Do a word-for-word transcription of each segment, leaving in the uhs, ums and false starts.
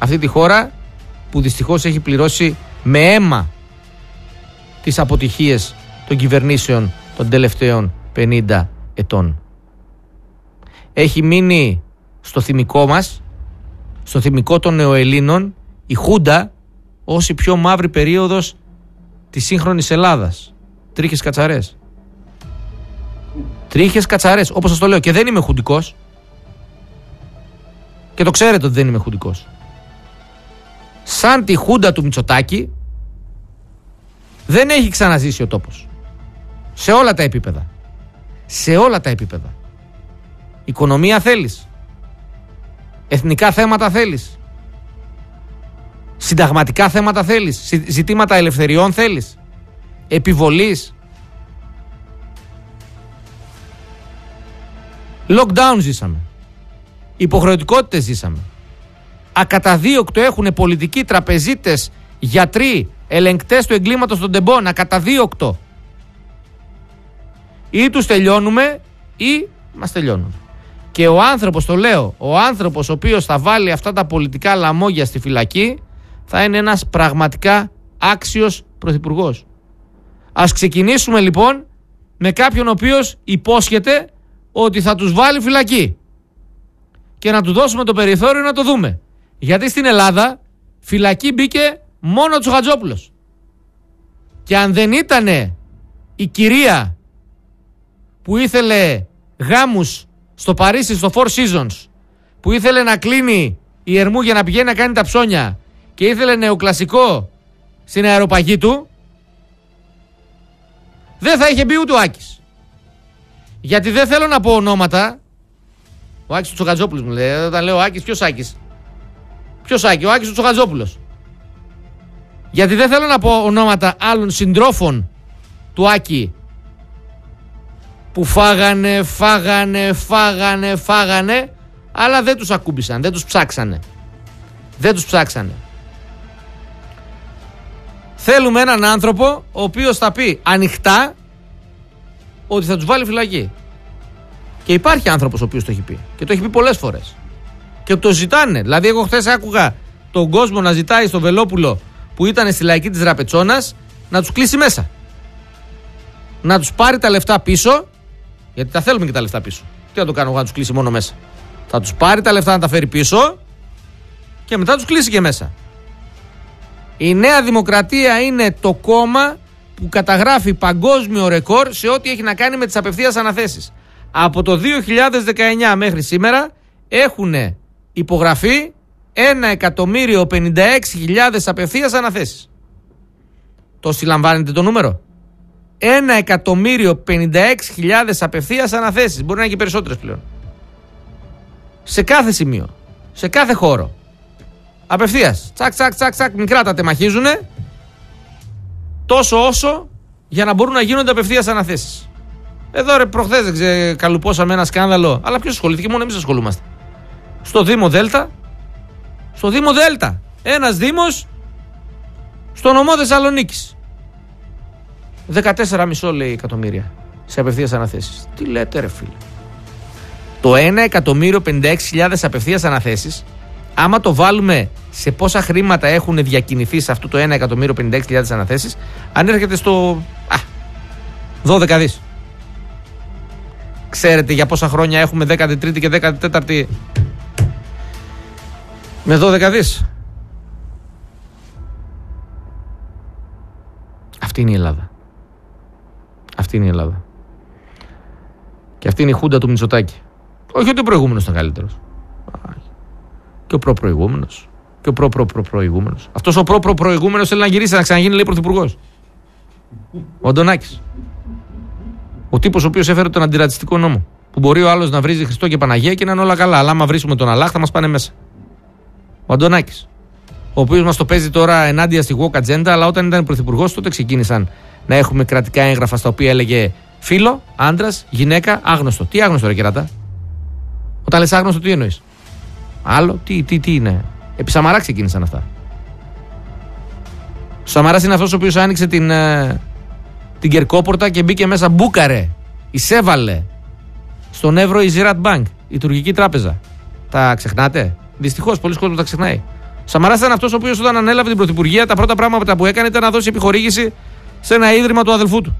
αυτή τη χώρα που δυστυχώς έχει πληρώσει με αίμα τις αποτυχίες των κυβερνήσεων των τελευταίων πενήντα ετών. Έχει μείνει στο θυμικό μας, στο θυμικό των νεοελλήνων, η Χούντα ως η πιο μαύρη περίοδος της σύγχρονης Ελλάδας. Τρίχες κατσαρές. Τρίχες κατσαρές, όπως σας το λέω, και δεν είμαι χουντικός. Και το ξέρετε ότι δεν είμαι χουντικός. Σαν τη Χούντα του Μητσοτάκη δεν έχει ξαναζήσει ο τόπος. Σε όλα τα επίπεδα. Σε όλα τα επίπεδα. Οικονομία θέλεις. Εθνικά θέματα θέλεις. Συνταγματικά θέματα θέλεις. Ζητήματα ελευθεριών θέλεις. Επιβολής. Lockdown ζήσαμε. Υποχρεωτικότητες ζήσαμε. Ακαταδίωκτο έχουν πολιτικοί, τραπεζίτες, γιατροί, ελεγκτές του εγκλήματος των τεμπών. Ακαταδίωκτο. Ή τους τελειώνουμε ή μας τελειώνουν. Και ο άνθρωπος, το λέω, ο άνθρωπος ο οποίος θα βάλει αυτά τα πολιτικά λαμόγια στη φυλακή θα είναι ένας πραγματικά άξιος πρωθυπουργός. Ας ξεκινήσουμε λοιπόν με κάποιον ο οποίος υπόσχεται ότι θα τους βάλει φυλακή και να του δώσουμε το περιθώριο να το δούμε. Γιατί στην Ελλάδα φυλακή μπήκε μόνο ο Τσοχατζόπουλος. Και αν δεν ήτανε η κυρία που ήθελε γάμους στο Παρίσι στο Four Seasons, που ήθελε να κλείνει η Ερμού για να πηγαίνει να κάνει τα ψώνια και ήθελε νεοκλασικό στην αεροπαγή του, δεν θα είχε μπει ούτε ο Άκης. Γιατί δεν θέλω να πω ονόματα. Ο Άκης του Τσοχατζόπουλος μου λέει. Όταν λέω Άκης, ποιος Άκης? Ποιος Άκης? Ο Άκης του Τσοχατζόπουλος. Γιατί δεν θέλω να πω ονόματα άλλων συντρόφων του Άκη που φάγανε, φάγανε, φάγανε, φάγανε, αλλά δεν τους ακούμπησαν, δεν τους ψάξανε. Δεν τους ψάξανε. Θέλουμε έναν άνθρωπο ο οποίος θα πει ανοιχτά ότι θα τους βάλει φυλακή. Και υπάρχει άνθρωπος ο οποίος το έχει πει. Και το έχει πει πολλές φορές. Και το ζητάνε. Δηλαδή, εγώ χθες άκουγα τον κόσμο να ζητάει στο Βελόπουλο που ήταν στη λαϊκή της Ραπετσόνας να τους κλείσει μέσα. Να τους πάρει τα λεφτά πίσω. Γιατί τα θέλουμε και τα λεφτά πίσω. Τι να το κάνω εγώ να τους κλείσει μόνο μέσα? Θα τους πάρει τα λεφτά να τα φέρει πίσω και μετά τους κλείσει και μέσα. Η Νέα Δημοκρατία είναι το κόμμα που καταγράφει παγκόσμιο ρεκόρ σε ό,τι έχει να κάνει με τις απευθείας αναθέσεις. Από το δύο χιλιάδες δεκαεννιά μέχρι σήμερα έχουν υπογραφεί ένα εκατομμύριο πενήντα έξι χιλιάδες απευθείας αναθέσεις. Το συλλαμβάνετε το νούμερο? Ένα εκατομμύριο πενήντα έξι χιλιάδες απευθείας αναθέσεις. Μπορεί να είναι και περισσότερες πλέον. Σε κάθε σημείο. Σε κάθε χώρο. Απευθείας. Τσακ, τσακ, τσακ, τσακ. Μικρά τα τεμαχίζουνε. Τόσο όσο για να μπορούν να γίνονται απευθείας αναθέσεις. Εδώ ρε προχθές δεν ξέρω, καλουπώσαμε ένα σκάνδαλο. Αλλά ποιος ασχολήθηκε? Μόνο εμείς ασχολούμαστε. Στο Δήμο Δέλτα. Στο Δήμο Δέλτα. Ένας Δήμος στο νομό Θεσσαλονίκης. δεκατέσσερα κόμμα πέντε λέει εκατομμύρια σε απευθείας αναθέσεις. Τι λέτε ρε φίλε? Το ένα εκατομμύριο πενήντα έξι χιλιάδες απευθείας αναθέσεις, άμα το βάλουμε σε πόσα χρήματα έχουν διακινηθεί σε αυτό το ένα εκατομμύριο πενήντα έξι χιλιάδες αναθέσεις, ανέρχεται στο α, δώδεκα δις. Ξέρετε για πόσα χρόνια έχουμε δέκατη τρίτη και δέκατη τέταρτη με δώδεκα δις? Αυτή είναι η Ελλάδα. Αυτή είναι η Ελλάδα. Και αυτή είναι η Χούντα του Μητσοτάκη. Όχι ότι ο προηγούμενος ήταν καλύτερος. Και ο προ-προηγούμενος. Και ο προ-προ-προ-προηγούμενος. Αυτός ο προ-προ-προηγούμενος θέλει να γυρίσει να ξαναγίνει, λέει, πρωθυπουργός. Ο Αντωνάκης. Ο τύπος ο οποίος έφερε τον αντιρατσιστικό νόμο. Που μπορεί ο άλλος να βρίζει Χριστό και Παναγία και να είναι όλα καλά. Αλλά άμα βρίσουμε τον Αλλάχ θα μας πάνε μέσα. Ο Αντωνάκης. Ο οποίος μας το παίζει τώρα ενάντια στη woke agenda, αλλά όταν ήταν πρωθυπουργός τότε ξεκίνησαν να έχουμε κρατικά έγγραφα στα οποία έλεγε φίλο, άντρας, γυναίκα, άγνωστο. Τι άγνωστο ρε κεράτα? Όταν λες άγνωστο τι εννοείς? Άλλο, τι, τι, τι είναι? Επί Σαμαρά ξεκίνησαν αυτά. Ο Σαμαράς είναι αυτός ο οποίος άνοιξε την, την Κερκόπορτα και μπήκε μέσα, μπούκαρε, εισέβαλε στον Εύρο η Ziraat Bank, η τουρκική τράπεζα. Τα ξεχνάτε? Δυστυχώς πολλοί κόσμοι τα ξεχνάει. Σαμαράς ήταν αυτός ο οποίος όταν ανέλαβε την πρωθυπουργία, τα πρώτα πράγματα που έκανε ήταν να δώσει επιχορήγηση σε ένα ίδρυμα του αδελφού του.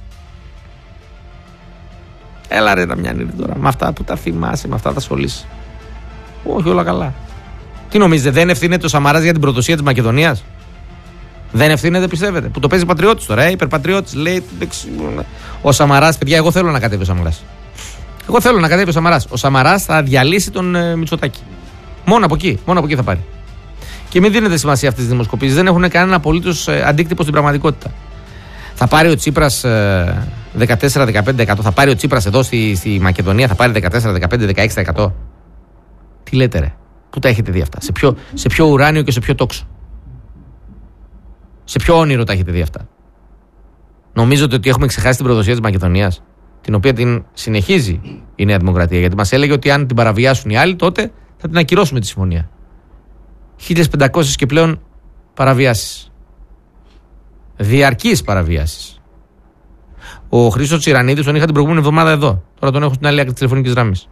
Έλα ρε Δαμιανίδη τώρα, με αυτά που τα θυμάσαι, με αυτά τα σχολείς. Όχι, όλα καλά. Τι νομίζετε, δεν ευθύνεται ο Σαμαράς για την προδοσία της Μακεδονίας? Δεν ευθύνεται, πιστεύετε? Που το παίζει πατριώτης τώρα, ε, υπερπατριώτης. Λέει, ο Σαμαράς, παιδιά, εγώ θέλω να κατέβει ο Σαμαράς. Εγώ θέλω να κατέβει ο Σαμαράς. Ο Σαμαράς θα διαλύσει τον ε, Μητσοτάκη. Μόνο από εκεί, μόνο από εκεί θα πάρει. Και μην δίνετε σημασία αυτές τις δημοσκοπήσεις, δεν έχουν κανένα απολύτως ε, αντίκτυπο στην πραγματικότητα. Θα πάρει ο Τσίπρας ε, δεκατέσσερα με δεκαπέντε τοις εκατό, θα πάρει ο Τσίπρας εδώ στη, στη Μακεδονία, θα πάρει δεκατέσσερα, δεκαπέντε, δεκαέξι τοις εκατό. Τι λέτε ρε, πού τα έχετε δει αυτά, σε ποιο, σε ποιο ουράνιο και σε ποιο τόξο? Σε ποιο όνειρο τα έχετε δει αυτά? Νομίζετε ότι έχουμε ξεχάσει την προδοσία της Μακεδονίας, την οποία την συνεχίζει η Νέα Δημοκρατία? Γιατί μας έλεγε ότι αν την παραβιάσουν οι άλλοι, τότε θα την ακυρώσουμε τη συμφωνία. χίλιες πεντακόσιες και πλέον παραβιάσεις. Διαρκείς παραβιάσεις. Ο Χρήστος Τσιρανίδης τον είχα την προηγούμενη εβδομάδα εδώ. Τώρα τον έχω στην άλλη άκρη της τηλεφωνικής γραμμής.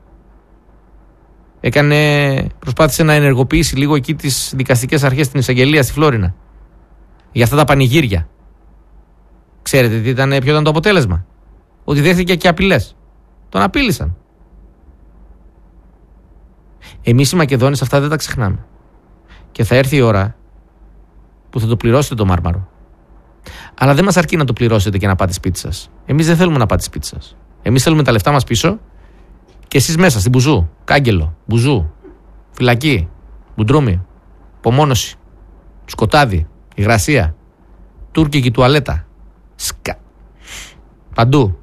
Έκανε, προσπάθησε να ενεργοποιήσει λίγο εκεί τις δικαστικές αρχές στην εισαγγελία στη Φλόρινα. Για αυτά τα πανηγύρια. Ξέρετε τι ήταν, ποιο ήταν το αποτέλεσμα? Ότι δέχθηκε και απειλές. Τον απείλησαν. Εμείς οι Μακεδόνες αυτά δεν τα ξεχνάμε. Και θα έρθει η ώρα που θα το πληρώσετε το μάρμαρο. Αλλά δεν μας αρκεί να το πληρώσετε και να πάτε σπίτι σας. Εμείς δεν θέλουμε να πάτε σπίτι σας. Εμείς θέλουμε τα λεφτά μας πίσω και εσείς μέσα στην Μπουζού, κάγκελο, Μπουζού, φυλακή, Μπουντρούμι, απομόνωση, σκοτάδι, υγρασία, τουρκική τουαλέτα, σκα. Παντού.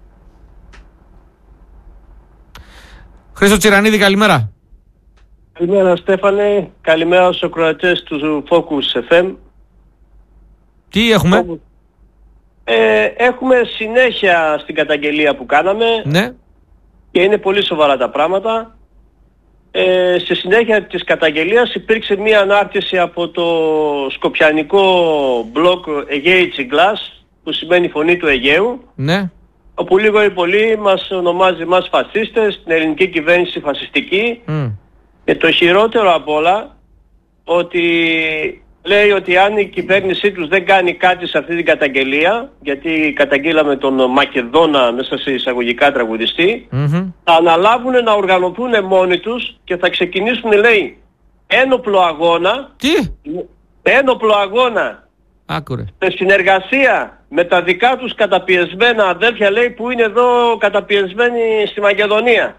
Χρήστο Τσιρανίδη, καλημέρα. Καλημέρα Στέφανε, καλημέρα στους ακροατές του Focus εφ εμ. Τι έχουμε? Ε, έχουμε συνέχεια στην καταγγελία που κάναμε. Ναι. Και είναι πολύ σοβαρά τα πράγματα. Ε, στη συνέχεια της καταγγελίας υπήρξε μία ανάρτηση από το σκοπιανικό blog Αιγαίιτσι Glass, που σημαίνει φωνή του Αιγαίου. Ναι. Όπου λίγο ή πολύ μας ονομάζει μας φασίστες, την ελληνική κυβέρνηση φασιστική. Mm. Και το χειρότερο απ' όλα, ότι λέει ότι αν η κυβέρνησή τους δεν κάνει κάτι σε αυτή την καταγγελία, γιατί καταγγείλαμε τον Μακεδόνα μέσα σε εισαγωγικά τραγουδιστή, mm-hmm. θα αναλάβουν να οργανωθούν μόνοι τους και θα ξεκινήσουν, λέει, ένοπλο αγώνα. Τι? Ένοπλο αγώνα. Άκουρε. Σε συνεργασία με τα δικά τους καταπιεσμένα αδέρφια, λέει, που είναι εδώ καταπιεσμένοι στη Μακεδονία.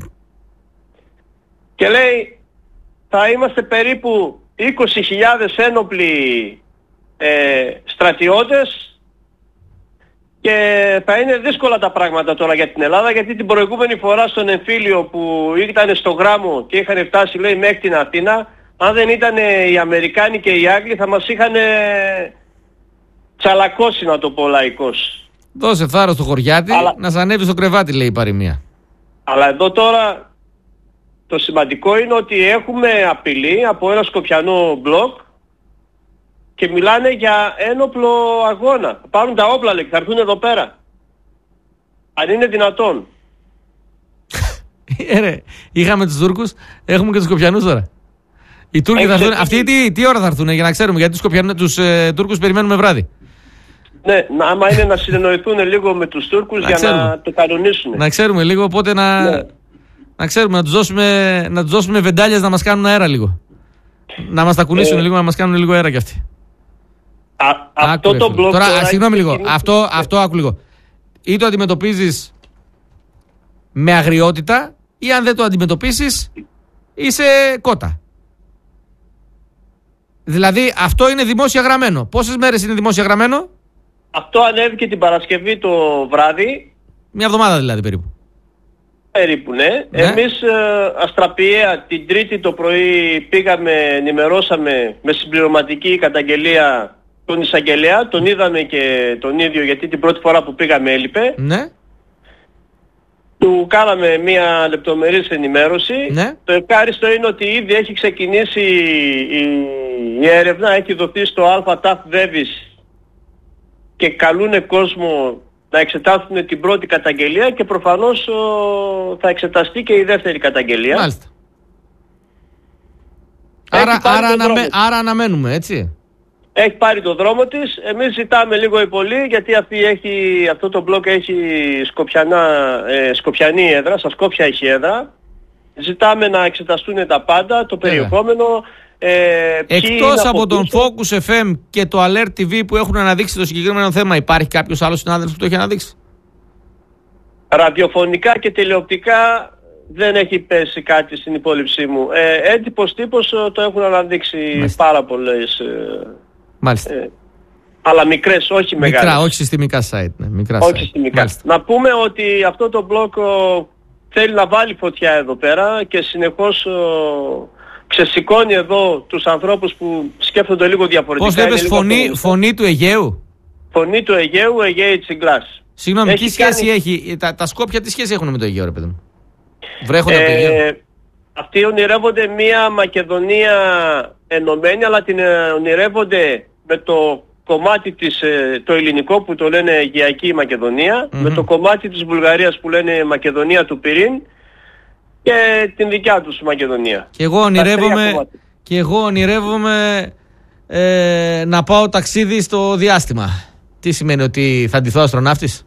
Και λέει, θα είμαστε περίπου είκοσι χιλιάδες ένοπλοι ε, στρατιώτες και θα είναι δύσκολα τα πράγματα τώρα για την Ελλάδα, γιατί την προηγούμενη φορά στον εμφύλιο που ήταν στο γράμμο και είχαν φτάσει, λέει, μέχρι την Αθήνα, αν δεν ήταν οι Αμερικάνοι και οι Άγγλοι θα μας είχαν τσαλακώσει, να το πω λαϊκώς. Δώσε θάρρος στο χωριάτι, αλλά να σ' ανέβει στο κρεβάτι, λέει η παροιμία. Αλλά εδώ τώρα το σημαντικό είναι ότι έχουμε απειλή από ένα σκοπιανό μπλοκ και μιλάνε για ένοπλο αγώνα. Θα πάρουν τα όπλα, λέει, και θα έρθουν εδώ πέρα. Αν είναι δυνατόν. ε, ρε, είχαμε τους Τούρκους, έχουμε και τους Σκοπιανούς τώρα. Οι Τούρκοι θα έρθουν, αυτοί τι, τι ώρα θα έρθουν, για να ξέρουμε, γιατί τους, Σκοπιανού, τους ε, Τούρκους περιμένουμε βράδυ. Ναι, να, άμα είναι να συνεννοηθούν λίγο με τους Τούρκους να για ξέρουμε. Να το κανονίσουν. Να ξέρουμε λίγο, οπότε να... Ναι. Να ξέρουμε, να τους δώσουμε, να τους δώσουμε βεντάλιες να μας κάνουν αέρα λίγο. Να μας τα κουνήσουν ε... λίγο, να μας κάνουν λίγο αέρα κι αυτοί. Α, αυτό το μπλοκ τώρα, τώρα συγγνώμη λίγο, αυτό, αυτό άκου λίγο. Ή το αντιμετωπίζεις με αγριότητα, ή αν δεν το αντιμετωπίσεις, είσαι κότα. Δηλαδή, αυτό είναι δημόσια γραμμένο. Πόσες μέρες είναι δημόσια γραμμένο? Αυτό ανέβηκε την Παρασκευή το βράδυ. Μια εβδομάδα δηλαδή περίπου. Περίπου, ναι. ναι. Εμείς ε, αστραπιαία την Τρίτη το πρωί πήγαμε, ενημερώσαμε με συμπληρωματική καταγγελία τον εισαγγελέα. Τον είδαμε και τον ίδιο, γιατί την πρώτη φορά που πήγαμε έλειπε. Ναι. Του κάναμε μια λεπτομερής ενημέρωση. Ναι. Το ευχάριστο είναι ότι ήδη έχει ξεκινήσει η, η έρευνα, έχει δοθεί στο ΑΤΑΦ Βέβης και καλούνε κόσμο να εξετάσουν την πρώτη καταγγελία και προφανώς ο, θα εξεταστεί και η δεύτερη καταγγελία. Μάλιστα. Άρα άρα, άρα, αναμε, άρα αναμένουμε, έτσι. Έχει πάρει το δρόμο της. Εμείς ζητάμε λίγο ή πολύ, γιατί αυτή έχει, αυτό το μπλοκ έχει σκοπιανά, ε, σκοπιανή έδρα, στα Σκόπια έχει έδρα. Ζητάμε να εξεταστούν τα πάντα, το περιεχόμενο. Ε, Εκτός από τον Focus εφ εμ και το Alert τι βι που έχουν αναδείξει το συγκεκριμένο θέμα, υπάρχει κάποιος άλλος συνάδελφος που το έχει αναδείξει? Ραδιοφωνικά και τηλεοπτικά δεν έχει πέσει κάτι στην υπόλοιψή μου. Ε, έντυπος τύπος το έχουν αναδείξει. Μάλιστα. Πάρα πολλές. Ε, Μάλιστα. Ε, αλλά μικρές, όχι μεγάλες. Μικρά, όχι συστημικά site. Ναι, μικρά όχι site. συστημικά. Μάλιστα. Να πούμε ότι αυτό το μπλοκ θέλει να βάλει φωτιά εδώ πέρα και συνεχώς ο, ξεσηκώνει εδώ τους ανθρώπους που σκέφτονται λίγο διαφορετικά. Πώς είπες, φωνή, φωνή του Αιγαίου? Φωνή του Αιγαίου, Αιγαίοι Τσιγκλάς. Συγγνώμη, τι σχέση κάνει... έχει, τα, τα Σκόπια τι σχέση έχουν με το Αιγαίο, ρε παιδί μου? Βρέχονται ε, από το Αιγαίο. Αυτοί ονειρεύονται μια Μακεδονία ενωμένη, αλλά την ονειρεύονται με το κομμάτι της, το ελληνικό που το λένε Αιγαιακή Μακεδονία, mm-hmm. με το κομμάτι της Βουλγαρίας που λένε Μακεδονία του Πυρήν και την δικιά τους Μακεδονία. Και εγώ ονειρεύομαι, και εγώ ονειρεύομαι ε, να πάω ταξίδι στο διάστημα. Τι σημαίνει, ότι θα ντυθώ αστροναύτης?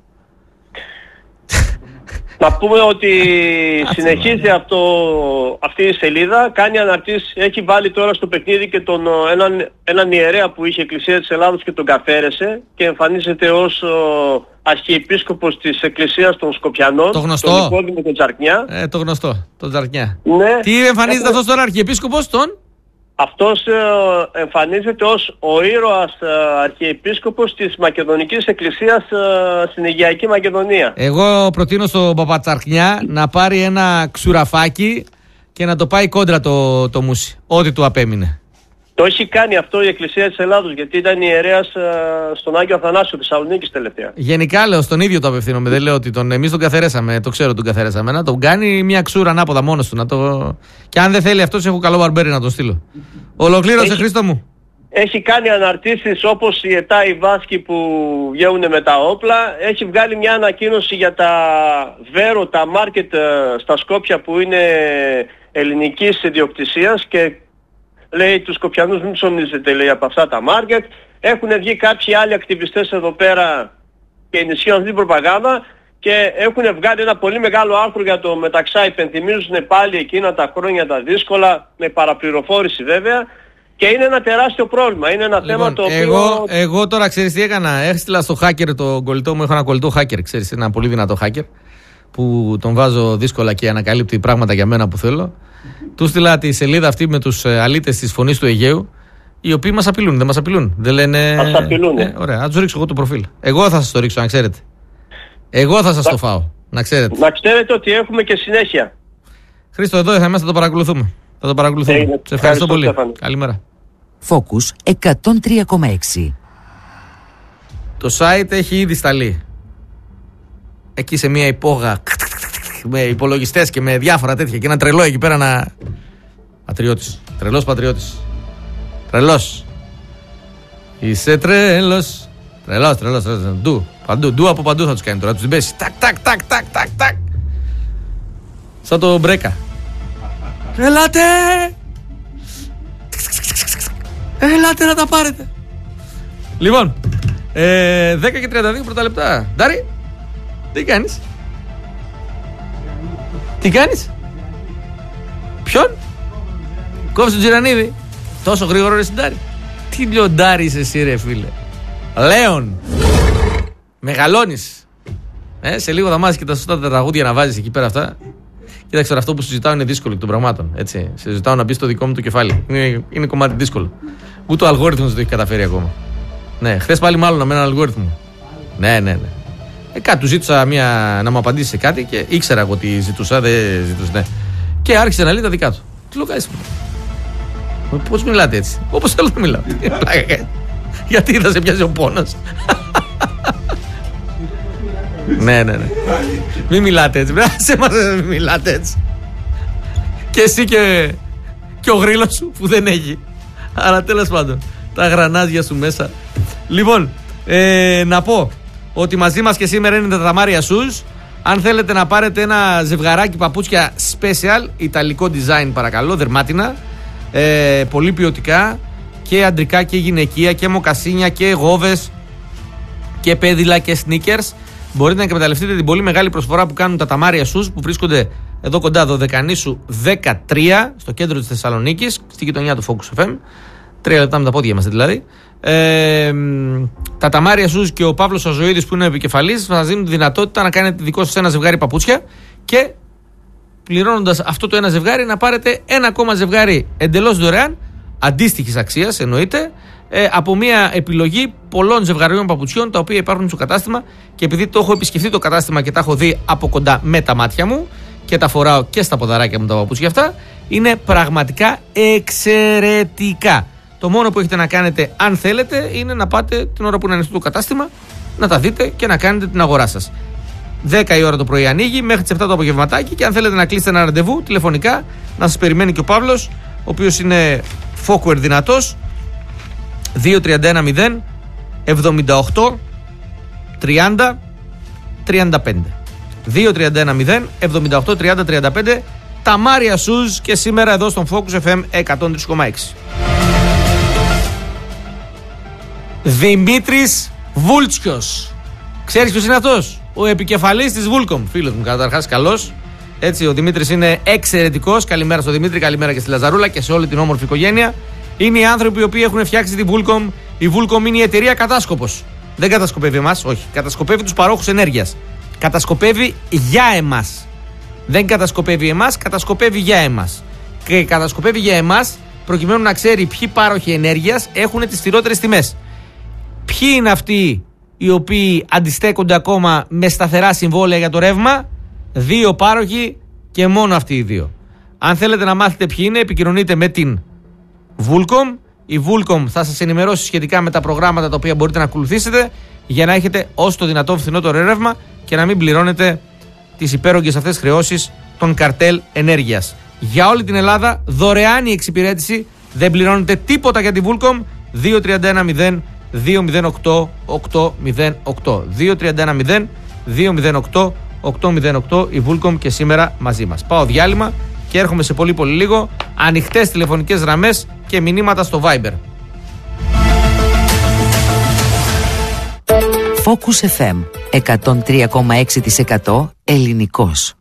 Να πούμε ότι συνεχίζει αυτό, αυτή η σελίδα, κάνει αναρτήσεις, έχει βάλει τώρα στο παιχνίδι και τον, έναν, έναν ιερέα που είχε Εκκλησία της Ελλάδος και τον καφαίρεσε και εμφανίζεται ως ο, αρχιεπίσκοπος της Εκκλησίας των Σκοπιανών. Το γνωστό. Τον Νικόδημο τον Τζαρκνιά. Ε, το γνωστό, τον Τζαρκνιά. Ναι. Τι εμφανίζεται αυτός τώρα, αρχιεπίσκοπος τον? Αυτός ε, εμφανίζεται ως ο ήρωας ε, αρχιεπίσκοπος της Μακεδονικής Εκκλησίας ε, στην Αιγαιακή Μακεδονία. Εγώ προτείνω στον Παπατσαρκνιά να πάρει ένα ξουραφάκι και να το πάει κόντρα το, το μουσι, ό,τι του απέμεινε. Το έχει κάνει αυτό η Εκκλησία της Ελλάδος, γιατί ήταν ιερέας ε, στον Άγιο Αθανάσιο της Θεσσαλονίκης τελευταία. Γενικά λέω, στον ίδιο το απευθύνομαι. Δεν λέω ότι τον, εμείς τον καθαρέσαμε, το ξέρω τον καθαρέσαμε. Να τον κάνει μια ξούρα ανάποδα μόνος του. Να το... Και αν δεν θέλει αυτός, έχω καλό μπαρμπέρι να τον στείλω. Ολοκλήρωσε, έχει, Χρήστο μου. Έχει κάνει αναρτήσεις όπως οι ΕΤΑ οι Βάσκοι που βγαίνουν με τα όπλα. Έχει βγάλει μια ανακοίνωση για τα Βέρο, τα μάρκετ στα Σκόπια που είναι ελληνικής ιδιοκτησίας και λέει τους Σκοπιανούς μην ψωνίζετε, λέει, από αυτά τα μάρκετ. Έχουν βγει κάποιοι άλλοι ακτιβιστές εδώ πέρα και ενισχύουν την προπαγάνδα και έχουν βγάλει ένα πολύ μεγάλο άρθρο για το Μεταξά. Υπενθυμίζουν πάλι εκείνα τα χρόνια τα δύσκολα, με παραπληροφόρηση βέβαια, και είναι ένα τεράστιο πρόβλημα. Είναι ένα λοιπόν, θέμα το οποίο... Εγώ, εγώ τώρα ξέρεις τι έκανα? Έστειλα στο hacker τον κολλητό μου, έχω ένα κολλητό hacker, ξέρεις, ένα πολύ δυνατό hacker που τον βάζω δύσκολα και ανακαλύπτει πράγματα για μένα που θέλω. Του στείλα τη σελίδα αυτή με τους αλήτες της Φωνής του Αιγαίου, οι οποίοι μας απειλούν, δεν μας απειλούν. Δεν λένε... Μας απειλούν. Ε, ωραία, να τους ρίξω εγώ το προφίλ. Εγώ θα σας το ρίξω, να ξέρετε. Εγώ θα σας να... το φάω, να ξέρετε. Να ξέρετε ότι έχουμε και συνέχεια. Χρήστο, εδώ θα είμαστε, θα το παρακολουθούμε. Θα το παρακολουθούμε. Ε, Σε ευχαριστώ πολύ. Στέφανη. Καλημέρα. Focus εκατόν τρία κόμμα έξι. Το site έχει ήδη σταλεί. Εκεί σε μια υπόγα με υπολογιστές και με διάφορα τέτοια και ένα τρελό εκεί πέρα να... Πατριώτης. Τρελός πατριώτης. Τρελός. Είσαι τρελός. Τρελός, τρελός, τρελός. Ντου. Παντού. Ντου από παντού θα τους κάνει τώρα. Τους την πέσει. Τακ, τακ, τακ, τακ, τακ, τακ. Σαν το Μπρέκα. Ελάτε! Ελάτε να τα πάρετε. Λοιπόν, ε, δέκα και τριάντα δύο πρώτα λεπτά. Ντάρι, τι κάνεις? Τι κάνεις? Ποιον? Κόψε τον Τζιρανίδη. Τόσο γρήγορο ρε συντάρι. Τι λιοντάρι είσαι εσύ ρε φίλε. Λέων. Μεγαλώνεις. Ε, σε λίγο θα μάθεις και τα σωστά τα τραγούδια να βάζεις εκεί πέρα αυτά. Κοίταξε τώρα, αυτό που συζητάω είναι δύσκολο εκ των πραγμάτων. Έτσι. Συζητάω να μπει στο δικό μου το κεφάλι. Είναι, είναι κομμάτι δύσκολο. Ούτε ο αλγόριθμος δεν το έχει καταφέρει ακόμα. Ναι, χθες πάλι μάλλον με έναν αλγόριθμο. Ναι, ναι, ναι. Ε, κάτι του ζήτησα μια, να μου απαντήσει σε κάτι και ήξερα εγώ τι ζητούσα, δεν ζητούσα. Ναι. Και άρχισε να λέει τα δικά του. Τι λέω, κάνεις? Πώς μιλάτε έτσι? Όπως θέλω να μιλάω. Γιατί θα σε πιάσει ο πόνος? Ναι, ναι, ναι. Μην μιλάτε έτσι. Σε μας μην μιλάτε έτσι. Και εσύ και, και ο γρίλος σου που δεν έχει. Αλλά τέλος πάντων, τα γρανάζια σου μέσα. Λοιπόν, ε, να πω ότι μαζί μας και σήμερα είναι τα Ταμάρια Shoes. Αν θέλετε να πάρετε ένα ζευγαράκι παπούτσια special, ιταλικό design παρακαλώ, δερμάτινα, ε, πολύ ποιοτικά και αντρικά και γυναικεία και μοκασίνια και γόβες και πέδιλα και sneakers. Μπορείτε να εκμεταλλευτείτε την πολύ μεγάλη προσφορά που κάνουν τα Ταμάρια Shoes που βρίσκονται εδώ κοντά, Δωδεκανήσου δεκατρία, στο κέντρο της Θεσσαλονίκης, στη γειτονιά του Focus εφ εμ. Τρία λεπτά με τα πόδια είμαστε δηλαδή. Ε, τα Ταμάρια Shoes και ο Παύλος Αζωίδης που είναι επικεφαλής θα σας δίνουν τη δυνατότητα να κάνετε δικό σας ένα ζευγάρι παπούτσια και πληρώνοντας αυτό το ένα ζευγάρι να πάρετε ένα ακόμα ζευγάρι εντελώς δωρεάν, αντίστοιχης αξίας εννοείται, ε, από μια επιλογή πολλών ζευγαριών παπουτσιών τα οποία υπάρχουν στο κατάστημα, και επειδή το έχω επισκεφτεί το κατάστημα και τα έχω δει από κοντά με τα μάτια μου και τα φοράω και στα ποδαράκια μου τα παπούτσια αυτά, είναι πραγματικά εξαιρετικά. Το μόνο που έχετε να κάνετε, αν θέλετε, είναι να πάτε την ώρα που είναι ανοιχτό το κατάστημα, να τα δείτε και να κάνετε την αγορά σας. δέκα η ώρα το πρωί ανοίγει, μέχρι τις επτά το απογευματάκι, και αν θέλετε να κλείσετε ένα ραντεβού τηλεφωνικά, να σας περιμένει και ο Παύλος, ο οποίος είναι Focus δυνατός. δύο τρία ένα μηδέν εβδομήντα οκτώ τριάντα τριάντα πέντε. δύο τρία ένα μηδέν εβδομήντα οκτώ τριάντα τριάντα πέντε. Ταμάρια Shoes και σήμερα εδώ στον Focus εφ εμ εκατόν τρία κόμμα έξι. Δημήτρης Βούλτσιος. Ξέρεις ποιος είναι αυτός? Ο επικεφαλής της Vulcom. Φίλος μου καταρχάς, καλός. Έτσι, ο Δημήτρης είναι εξαιρετικός. Καλημέρα στο Δημήτρη, καλημέρα και στη Λαζαρούλα και σε όλη την όμορφη οικογένεια. Είναι οι άνθρωποι οι οποίοι έχουν φτιάξει τη Vulcom. Η Vulcom είναι η εταιρεία κατάσκοπος. Δεν κατασκοπεύει εμάς, όχι. Κατασκοπεύει τους παρόχους ενέργειας. Κατασκοπεύει για εμάς. Δεν κατασκοπεύει εμάς, κατασκοπεύει για εμάς. Και κατασκοπεύει για εμάς προκειμένου να ξέρει ποιοι πάροχοι ενέργειας έχουν τις φθηνότερες τιμές. Ποιοι είναι αυτοί οι οποίοι αντιστέκονται ακόμα με σταθερά συμβόλαια για το ρεύμα? Δύο πάροχοι και μόνο αυτοί οι δύο. Αν θέλετε να μάθετε ποιοι είναι, επικοινωνείτε με την Vulcom. Η Vulcom θα σας ενημερώσει σχετικά με τα προγράμματα τα οποία μπορείτε να ακολουθήσετε για να έχετε όσο το δυνατόν φθηνότερο ρεύμα και να μην πληρώνετε τις υπέρογγες αυτές χρεώσεις των καρτέλ ενέργειας. Για όλη την Ελλάδα δωρεάν η εξυπηρέτηση, δεν πληρώνετε τίποτα για τη Vulcom. δύο τρία ένα μηδέν δύο μηδέν οκτώ οκτώ μηδέν οκτώ. δύο τρία ένα μηδέν δύο μηδέν οκτώ οκτώ μηδέν οκτώ. Η Vulcom και σήμερα μαζί μας. Πάω διάλειμμα και έρχομαι σε πολύ πολύ λίγο. Ανοιχτές τηλεφωνικές γραμμές και μηνύματα στο Viber. Focus εφ εμ εκατόν τρία κόμμα έξι τοις εκατό ελληνικός.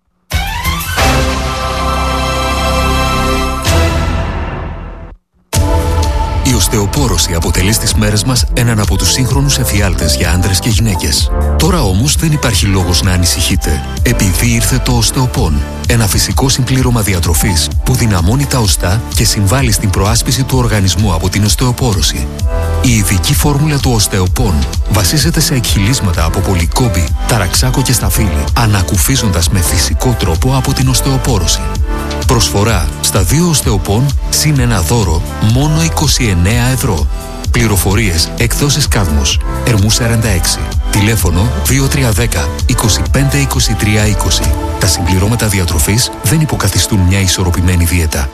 Η οστεοπόρωση αποτελεί στις μέρες μας έναν από τους σύγχρονους εφιάλτες για άντρες και γυναίκες. Τώρα όμως δεν υπάρχει λόγος να ανησυχείτε, επειδή ήρθε το Οστεοπόν, ένα φυσικό συμπλήρωμα διατροφής που δυναμώνει τα οστά και συμβάλλει στην προάσπιση του οργανισμού από την οστεοπόρωση. Η ειδική φόρμουλα του Οστεοπόν βασίζεται σε εκχυλίσματα από πολυκόμπη, ταραξάκο και σταφύλι, ανακουφίζοντας με φυσικό τρόπο από την οστεοπόρωση. Προσφορά στα δύο Οστεοπόν συν ένα δώρο μόνο είκοσι εννέα ευρώ. Πληροφορίες εκδόσεις Κάδμος, Ερμού σαράντα έξι. Τηλέφωνο δύο τρία ένα μηδέν είκοσι πέντε είκοσι τρία είκοσι. Τα συμπληρώματα διατροφής δεν υποκαθιστούν μια ισορροπημένη δίαιτα.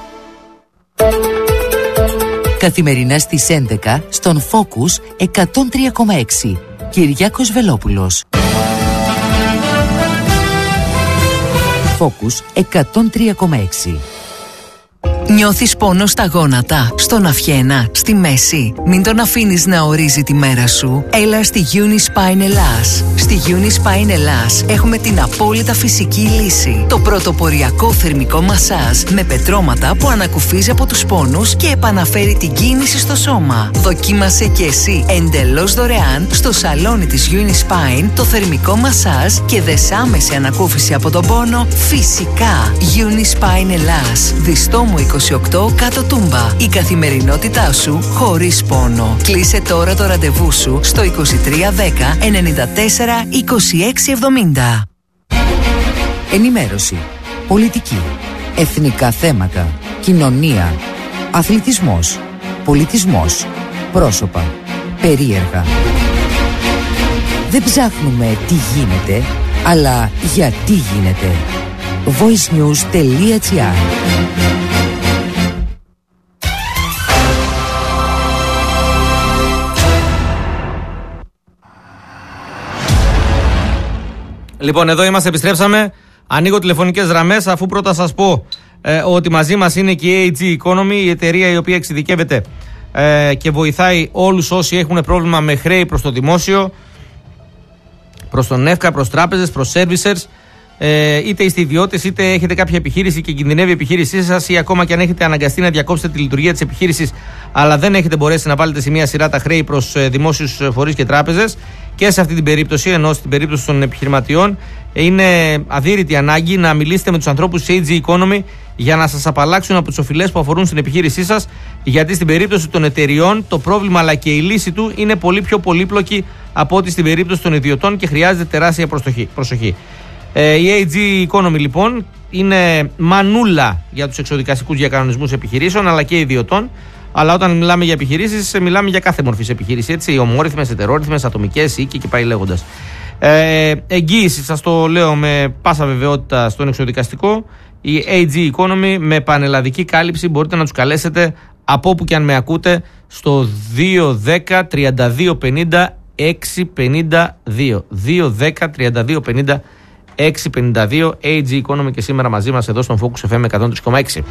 Καθημερινά στις έντεκα στον Focus εκατόν τρία κόμμα έξι. Κυριάκος Βελόπουλος. Focus εκατόν τρία κόμμα έξι. Νιώθεις πόνο στα γόνατα, στον αυχένα, στη μέση? Μην τον αφήνεις να ορίζει τη μέρα σου. Έλα στη Unispine Ελλάς. Στη Unispine Ελλάς έχουμε την απόλυτα φυσική λύση. Το πρωτοποριακό θερμικό μασάζ με πετρώματα που ανακουφίζει από τους πόνους και επαναφέρει την κίνηση στο σώμα. Δοκίμασε και εσύ εντελώς δωρεάν στο σαλόνι της Unispine το θερμικό μασάζ και δες άμεση ανακούφιση από τον πόνο φυσικά. Unispine Ελλάς. Διστόμου είκοσι οκτώ κάτω Τούμπα. Η καθημερινότητά σου χωρίς πόνο. Κλείσε τώρα το ραντεβού σου στο είκοσι τρία δέκα ενενήντα τέσσερα είκοσι έξι εβδομήντα. Ενημέρωση, πολιτική, εθνικά θέματα, κοινωνία, αθλητισμός, πολιτισμός, πρόσωπα, περίεργα. Δεν ψάχνουμε τι γίνεται, αλλά γιατί γίνεται. voicenews τελεία gr. Λοιπόν, εδώ είμαστε, επιστρέψαμε. Ανοίγω τηλεφωνικές γραμμές, αφού πρώτα σας πω ε, ότι μαζί μας είναι και η έι τζι Economy, η εταιρεία η οποία εξειδικεύεται ε, και βοηθάει όλους όσοι έχουν πρόβλημα με χρέη προς το δημόσιο, προς τον ΕΦΚΑ, προς τράπεζες, προς servicers, ε, είτε είστε ιδιώτες, είτε έχετε κάποια επιχείρηση και κινδυνεύει η επιχείρησή σας, ή ακόμα και αν έχετε αναγκαστεί να διακόψετε τη λειτουργία της επιχείρησης, αλλά δεν έχετε μπορέσει να βάλετε σε μια σειρά τα χρέη προς ε, δημόσιους φορείς και τράπεζες. Και σε αυτή την περίπτωση, ενώ στην περίπτωση των επιχειρηματιών, είναι αδύρυτη ανάγκη να μιλήσετε με τους ανθρώπους της έι τζι Economy για να σας απαλλάξουν από τις οφειλές που αφορούν στην επιχείρησή σας, γιατί στην περίπτωση των εταιριών το πρόβλημα αλλά και η λύση του είναι πολύ πιο πολύπλοκη από ό,τι στην περίπτωση των ιδιωτών και χρειάζεται τεράστια προσοχή. Ε, η έι τζι Economy λοιπόν είναι μανούλα για τους εξοδικαστικούς διακανονισμούς επιχειρήσεων αλλά και ιδιωτών. Αλλά όταν μιλάμε για επιχειρήσεις, μιλάμε για κάθε μορφής επιχείρηση. Έτσι, ομόρυθμες, ετερόρυθμες, ατομικές, οίκοι και πάει λέγοντας. Ε, εγγύηση, σας το λέω με πάσα βεβαιότητα στον εξοδικαστικό. Η έι τζι Economy με πανελλαδική κάλυψη, μπορείτε να τους καλέσετε από όπου και αν με ακούτε στο δύο δέκα τριάντα δύο πενήντα έξι πενήντα δύο. δύο δέκα τριάντα δύο πενήντα έξι πενήντα δύο. έι τζι Economy και σήμερα μαζί μας εδώ στον Focus εφ εμ εκατόν τρία κόμμα έξι.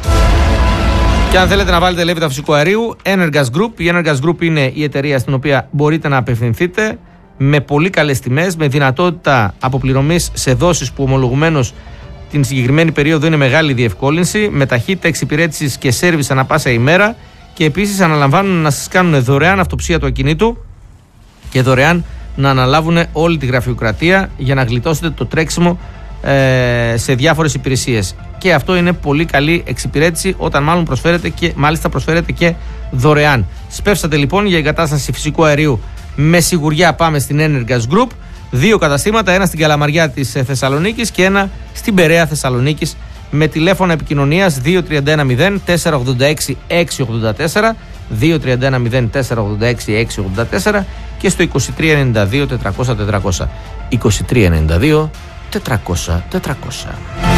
Και αν θέλετε να βάλετε λέβητα φυσικού αερίου, Energas Group. Η Energas Group είναι η εταιρεία στην οποία μπορείτε να απευθυνθείτε με πολύ καλές τιμές, με δυνατότητα αποπληρωμής σε δόσεις που ομολογουμένως την συγκεκριμένη περίοδο είναι μεγάλη διευκόλυνση, με ταχύτητα εξυπηρέτησης και σέρβις ανά πάσα ημέρα, και επίσης αναλαμβάνουν να σας κάνουν δωρεάν αυτοψία του ακινήτου και δωρεάν να αναλάβουν όλη τη γραφειοκρατία για να γλιτώσετε το τρέξιμο ε, σε διάφορες υπηρεσίες. Και αυτό είναι πολύ καλή εξυπηρέτηση, όταν μάλλον προσφέρεται και, μάλιστα προσφέρεται και δωρεάν. Σπεύσατε λοιπόν για εγκατάσταση φυσικού αερίου με σιγουριά, πάμε στην Energas Group. Δύο καταστήματα, ένα στην Καλαμαριά της Θεσσαλονίκης και ένα στην Περαία Θεσσαλονίκης, με τηλέφωνα επικοινωνίας δύο τρία ένα μηδέν τέσσερα ογδόντα έξι έξι ογδόντα τέσσερα, δύο τρία ένα μηδέν τέσσερα ογδόντα έξι έξι ογδόντα τέσσερα και στο είκοσι τρία ενενήντα δύο τετρακόσια τετρακόσια. είκοσι τρία ενενήντα δύο τετρακόσια τετρακόσια.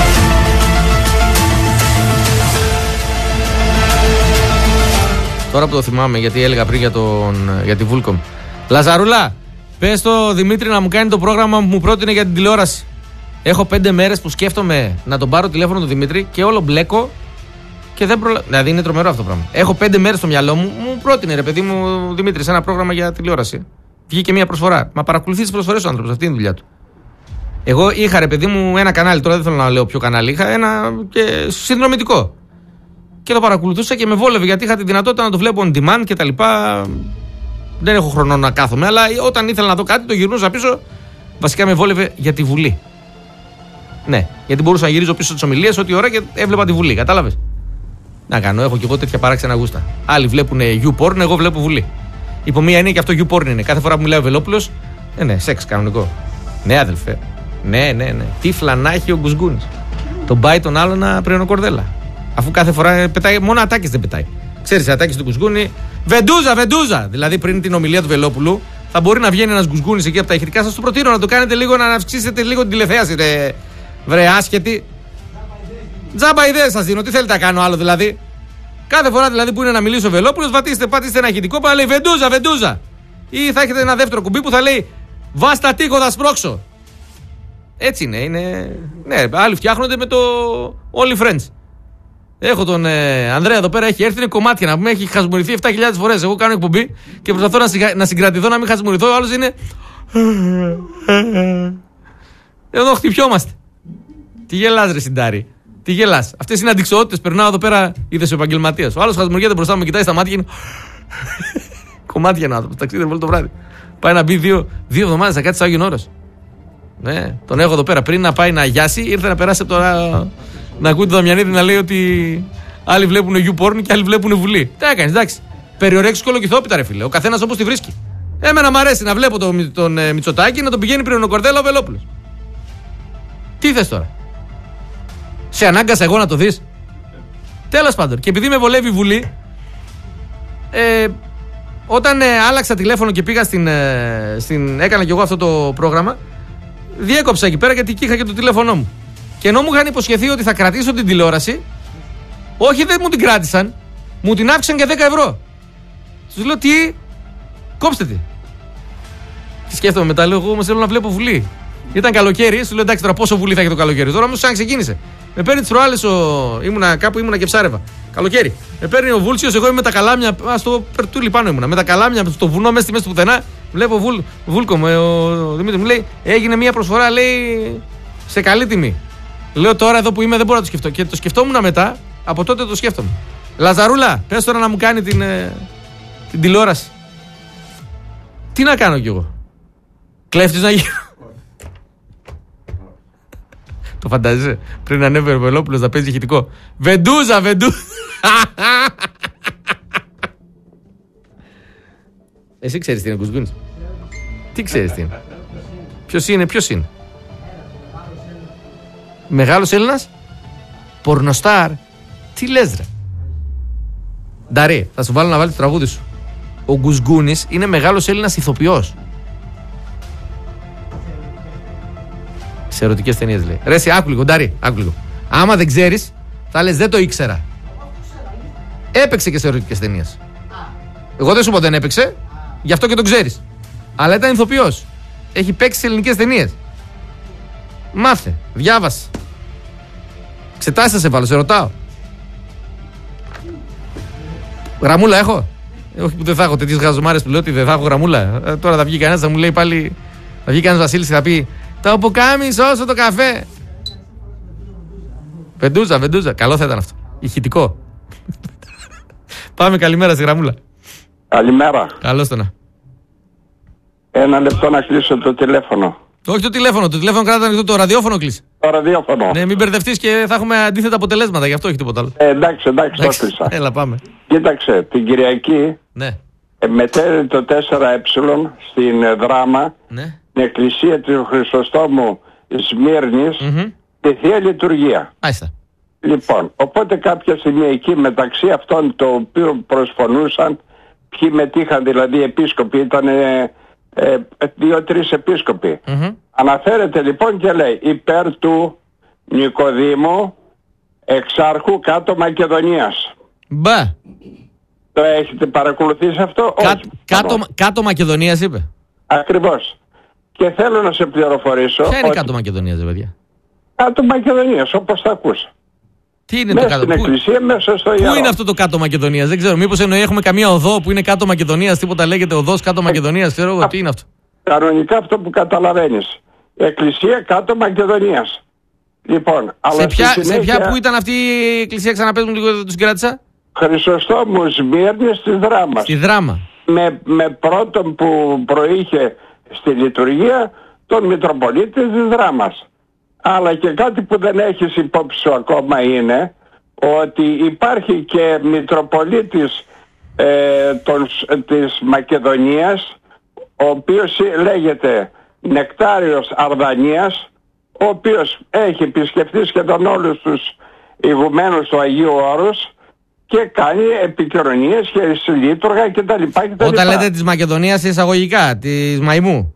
Τώρα που το θυμάμαι, γιατί έλεγα πριν για, τον, για τη Vulcom. Λαζαρούλα, πες το Δημήτρη να μου κάνει το πρόγραμμα που μου πρότεινε για την τηλεόραση. Έχω πέντε μέρες που σκέφτομαι να τον πάρω τηλέφωνο τον Δημήτρη και όλο μπλέκω και δεν προλαβαίνω. Δηλαδή είναι τρομερό αυτό το πράγμα. Έχω πέντε μέρες στο μυαλό μου, μου πρότεινε ρε παιδί μου Δημήτρη σε ένα πρόγραμμα για τηλεόραση. Βγήκε μια προσφορά. Μα παρακολουθεί τις προσφορές ο άνθρωπος, αυτή είναι η δουλειά του. Εγώ είχα ρε παιδί μου ένα κανάλι, τώρα δεν θέλω να λέω ποιο κανάλι, είχα ένα και συνδρομητικό. Και το παρακολουθούσα και με βόλευε γιατί είχα τη δυνατότητα να το βλέπω on demand και τα λοιπά. Δεν έχω χρόνο να κάθομαι, αλλά όταν ήθελα να δω κάτι το γυρνούσα πίσω. Βασικά με βόλευε για τη Βουλή. Ναι, γιατί μπορούσα να γυρίζω πίσω τις ομιλίες ό,τι ώρα και έβλεπα τη Βουλή. Κατάλαβες. Να κάνω, έχω και εγώ τέτοια παράξενα γούστα. Άλλοι βλέπουν you-porn, εγώ βλέπω Βουλή. Υπό μία είναι και αυτό you-porn είναι. Κάθε φορά που μιλάει ο Βελόπουλος, ε, ναι, σεξ κανονικό. Ναι, αδελφέ. Ναι, ναι, ναι. Τι φλανά έχει ο Γκουσγκούνης. Τον πάει τον άλλο να πρένω κορδέλα. Αφού κάθε φορά πετάει, μόνο ατάκες δεν πετάει. Ξέρεις, ατάκες του Γκουσγκούνη. Βεντούζα, βεντούζα! Δηλαδή πριν την ομιλία του Βελόπουλου, θα μπορεί να βγαίνει ένας Γκουσγκούνης εκεί από τα ηχητικά. Σας το προτείνω να το κάνετε λίγο, να αυξήσετε λίγο την τηλεθέαση. Ρε, βρε άσχετη. Τζάμπα ιδέες σας δίνω. Τι θέλετε να κάνω άλλο δηλαδή. Κάθε φορά δηλαδή που είναι να μιλήσει ο Βελόπουλος, βατήστε, πατήστε ένα ηχητικό που θα λέει βεντούζα, βεντούζα. Ή θα έχετε ένα δεύτερο κουμπί που θα λέει βάστα τείχο, θα σπρώξω. Έτσι είναι, είναι. Ναι, άλλοι φτιάχνονται με το Only Friends. Έχω τον ε, Ανδρέα εδώ πέρα, έχει έρθει, είναι κομμάτια να πούμε, έχει χασμουριθεί επτά χιλιάδες φορές. Εγώ κάνω εκπομπή και προσπαθώ να, συγκα... να συγκρατηθώ να μην χασμουριθώ. Ο άλλος είναι. Εδώ χτυπιόμαστε. Τι γελάς, ρε Συντάρη. Τι γελάς. Αυτές είναι αντιξοότητες. Περνάω εδώ πέρα, είδες ο επαγγελματίας. Ο άλλος χασμουριέται μπροστά μου, κοιτάει στα μάτια και είναι. Κομμάτια να άνθρωπο. Ταξίδευε όλο το βράδυ. Πάει να μπει δύο, δύο εβδομάδες να κάτσει στο Άγιον Όρος. Ναι, τον έχω εδώ πέρα. Πριν να πάει να γιάσει, ήρθε να περάσει από τώρα. Να ακούει τον Δαμιανίδη να λέει ότι άλλοι βλέπουν you-porn και άλλοι βλέπουν Βουλή. Τι έκανες, εντάξει. Περιορέξεις κολοκυθόπιτα, ρε φίλε. Ο καθένας όπως τη βρίσκει. Εμένα μου αρέσει να βλέπω τον, τον ε, Μητσοτάκη να τον πηγαίνει πριν ο Κορδέλα ο Βελόπουλος. Τι θες τώρα. Σε ανάγκασα εγώ να το δεις. Τέλος πάντων. Και επειδή με βολεύει η Βουλή, ε, όταν ε, άλλαξα τηλέφωνο και πήγα στην, ε, στην. Έκανα κι εγώ αυτό το πρόγραμμα, διέκοψα εκεί πέρα γιατί εκεί είχα και το τηλέφωνό μου. Και ενώ μου είχαν υποσχεθεί ότι θα κρατήσω την τηλεόραση, όχι δεν μου την κράτησαν, μου την άφησαν για δέκα ευρώ. Τους λέω τι, κόψτε τη. Και σκέφτομαι μετά, λέω εγώ όμως θέλω να βλέπω Βουλή. Ήταν καλοκαίρι, σου λέω εντάξει τώρα πόσο βουλή θα έχει το καλοκαίρι. Τώρα όμω σαν ξεκίνησε. Με παίρνει τις προάλλες ο. Ήμουνα κάπου, ήμουνα και ψάρευα. Καλοκαίρι. Με παίρνει ο Βούλσιος, εγώ είμαι με τα καλάμια. Α το περτούλι πάνω ήμουνα. Με τα καλάμια στο βουνό, μέσα στη μέση του πουθενά. Βλέπω βουλ, Βούλκο μου, ο Δημήτρη μου λέει: έγινε μια προσφορά, λέει, σε καλή τιμή. Λέω τώρα εδώ που είμαι δεν μπορώ να το σκεφτώ. Και το σκεφτόμουν μετά, από τότε το σκέφτομαι. Λαζαρούλα, πες τώρα να μου κάνει την, ε, την τηλεόραση. Τι να κάνω κι εγώ. Κλέφτης να γίνω. Το φαντάζεσαι πριν ανέβει ο Βελόπουλος να παίζει ηχητικό. Βεντούζα, βεντούζα. Εσύ ξέρεις τι είναι Γκουσγκούνης? Τι ξέρεις τι είναι? Ποιος είναι, ποιος είναι? Μεγάλος Έλληνας? Πορνοστάρ? Τι λες ρε? Νταρί, θα σου βάλω να βάλεις το τραγούδι σου. Ο Γκουσγκούνης είναι μεγάλος Έλληνας ηθοποιός. Σε ερωτικές ταινίες λέει. Ρε εσύ, άκου λίγο, Νταρί, άκου λίγο. Άμα δεν ξέρεις, θα λες δεν το ήξερα. Έπαιξε και σε ερωτικές ταινίες. Εγώ δεν σου πω δεν έπαιξε, γι' αυτό και το ξέρεις. Αλλά ήταν ηθοποιός. Έχει παίξει σε ελληνικές ταινίες. Μάθε, διάβασε. Εξετάσεις θα σε βάλω, σε ρωτάω. Γραμμούλα έχω? Όχι που δεν θα έχω τέτοιες γαζομάρες που λέω ότι δεν θα έχω γραμμούλα. Ε, τώρα θα βγει κανένας, θα μου λέει πάλι. Θα βγει κανένας Βασίλης και θα πει το πουκάμισο όσο το καφέ. Βεντούζα, βεντούζα. Καλό θα ήταν αυτό. Ηχητικό. Πάμε, καλημέρα στη γραμμούλα. Καλημέρα. Καλώς το να. Ένα λεπτό να κλείσω το τηλέφωνο. Όχι το τηλέφωνο, το τηλέφωνο κράτα ανοιχτό, το ραδιόφωνο κλείσει. Το ραδιόφωνο. Ναι, μην μπερδευτείς και θα έχουμε αντίθετα αποτελέσματα, γι' αυτό όχι τίποτα άλλο. Ε, εντάξει, εντάξει, το κλείσα. Έλα, πάμε. Κοίταξε, την Κυριακή ναι. ε, μετέρει το τέσσερα ε στην ε, Δράμα, ναι. την εκκλησία του Χρυσοστόμου Σμύρνης, mm-hmm. τη Θεία Λειτουργία. Άιστα. Λοιπόν, οπότε κάποια στιγμή εκεί μεταξύ αυτών το οποίο προσφωνούσαν, ποιοι μετήχαν δηλαδή επίσκοποι, ήταν ε, ε, δύο-τρεις επίσκοποι. Mm-hmm. Αναφέρεται λοιπόν και λέει υπέρ του Νικοδήμου Εξάρχου κάτω Μακεδονίας. Μπα. Το έχετε παρακολουθήσει αυτό? Κά, Όχι. Κάτω, κάτω Μακεδονίας είπε. Ακριβώς. Και θέλω να σε πληροφορήσω. Ποια είναι ότι... κάτω Μακεδονίας, δε παιδιά? Κάτω Μακεδονίας, όπως θα ακούς. Τι είναι μέσα το κάτω? στην εκκλησία, πού... μέσα στο ιερό. Πού είναι αυτό το κάτω Μακεδονίας? Δεν ξέρω. Μήπως εννοεί έχουμε καμία οδό που είναι κάτω Μακεδονίας, τίποτα λέγεται οδός κάτω Μακεδονίας. Ξέρω εγώ, τι είναι αυτό. Κανονικά αυτό που καταλαβαίνεις. Εκκλησία κάτω Μακεδονίας. Λοιπόν, αλλά σε ποια, συνέχεια... σε ποια που ήταν αυτή η εκκλησία, ξαναπέζουν λίγο, τους συγκράτησα. Χρυσοστόμου Σμύρνης στη Δράμα. Στη Δράμα. Με, με πρώτον που προείχε στη λειτουργία τον Μητροπολίτη της Δράμας. Αλλά και κάτι που δεν έχεις υπόψη σου ακόμα είναι ότι υπάρχει και Μητροπολίτης ε, των, της Μακεδονίας, ο οποίος λέγεται Νεκτάριος Αρδανίας, ο οποίος έχει επισκεφτεί σχεδόν όλους τους ηγουμένους του Αγίου Όρους και κάνει επικοινωνίες και συλλήτουργα κτλ. Όταν λέτε της Μακεδονίας εισαγωγικά, της Μαϊμού.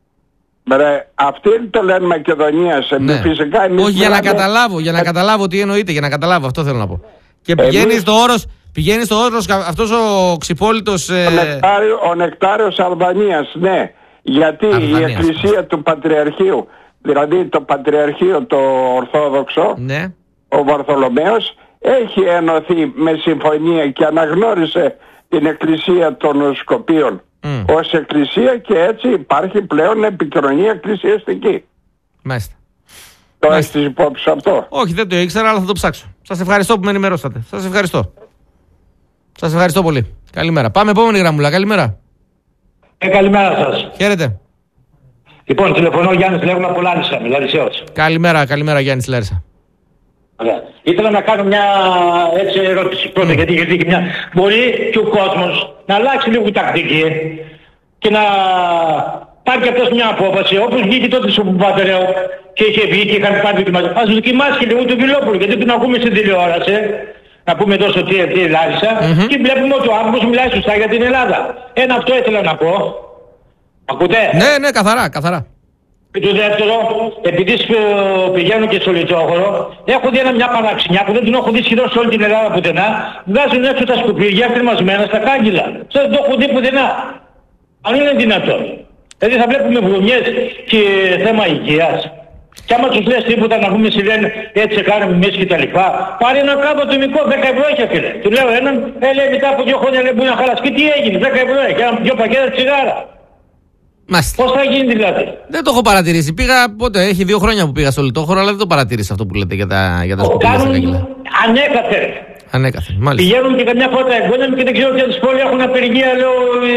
Ρε, αυτοί το λένε Μακεδονίας. Ναι. Φυσικά εμείς όχι, για μιλάμε... να καταλάβω, για να καταλάβω τι εννοείται, για να καταλάβω, αυτό θέλω να πω. Και πηγαίνει εμείς... στο όρος, πηγαίνει στο όρος αυτός ο ξυπόλυτος... Ε... Ο, Νεκτάριο, ο Νεκτάριος Αρδανίας, ναι. Γιατί Αρδανίας, η εκκλησία του Πατριαρχείου, δηλαδή το Πατριαρχείο το Ορθόδοξο, ναι. ο Βαρθολομαίος, έχει ενωθεί με συμφωνία και αναγνώρισε την εκκλησία των Σκοπίων mm. ως εκκλησία και έτσι υπάρχει πλέον επικοινωνία εκκλησιαστική. Μάλιστα. Το έχεις υπόψη αυτό? Όχι, δεν το ήξερα, αλλά θα το ψάξω. Σας ευχαριστώ που με ενημερώσατε. Σας ευχαριστώ. Σας ευχαριστώ πολύ. Καλημέρα. Πάμε επόμενη γραμμούλα. Καλημέρα. Ε, καλημέρα σας. Χαίρετε. Λοιπόν, τηλεφωνώ Γιάννης, λέγομαι από Λάρισα, Λαρισαίος. Καλημέρα, καλημέρα Γιάννης Λάρισα. Ωραία. Ήθελα να κάνω μια έτσι ερώτηση πρώτα, mm. γιατί, γιατί και μια... μπορεί και ο κόσμος να αλλάξει λίγο τακτική και να πάρει και αυτός μια απόφαση, όπως βγήκε τότε στο Παπαδρέο και είχε βγει και είχαν πάρει δοκιμάσει. Ας δοκιμάσει και λίγο τον Βιλόπουλο, γιατί τον ακούμε στην τηλεόραση, να πούμε εδώ στο τι εν τι Λάρισα, mm-hmm. και βλέπουμε ότι ο άνθρωπος μιλάει σωστά για την Ελλάδα. Ένα αυτό ήθελα να πω. Ακούτε? Ναι, ναι, καθαρά, καθαρά. Και το δεύτερο, επειδή πηγαίνω και στο Λιτσόχωρο, έχω δει ένα μια παραξενιά που δεν την έχω δει σχεδόν σε όλη την Ελλάδα πουθενά. Βγάζουν έξω τα σκουπίδια κρεμασμένα στα κάγκυλα. Δεν το έχω δει πουθενά. Αν είναι δυνατόν. Δηλαδή θα βλέπουμε βρωμιές και θέμα υγείας. Και άμα τους λες τίποτα να πούμε σε λένε έτσι κάνουμε εμείς και τα λοιπά. Πάρε ένα κάμπο ατομικό, δέκα ευρώ έχει φίλε. Του λέω έναν, ε, λέει μετά από δύο χρόνια λέει που είναι χαλασκή, τι έγινε, δέκα ευρώ έχει, ένα δυο πακέτα τσιγάρα. Μάλιστα. Πώς θα γίνει δηλαδή. Δεν το έχω παρατηρήσει. Πήγα πότε, έχει δύο χρόνια που πήγα στο Λιτόχωρο, αλλά δεν το παρατήρησα αυτό που λέτε για τα, για τα σκουπίδια στα καγκελά. Ανέκαθεν. Ανέκαθεν, μάλιστα. Πηγαίνουν και καμιά φορά τα εγγόνια μου και δεν ξέρω ποια της πόλη έχουν απεργία, λέω,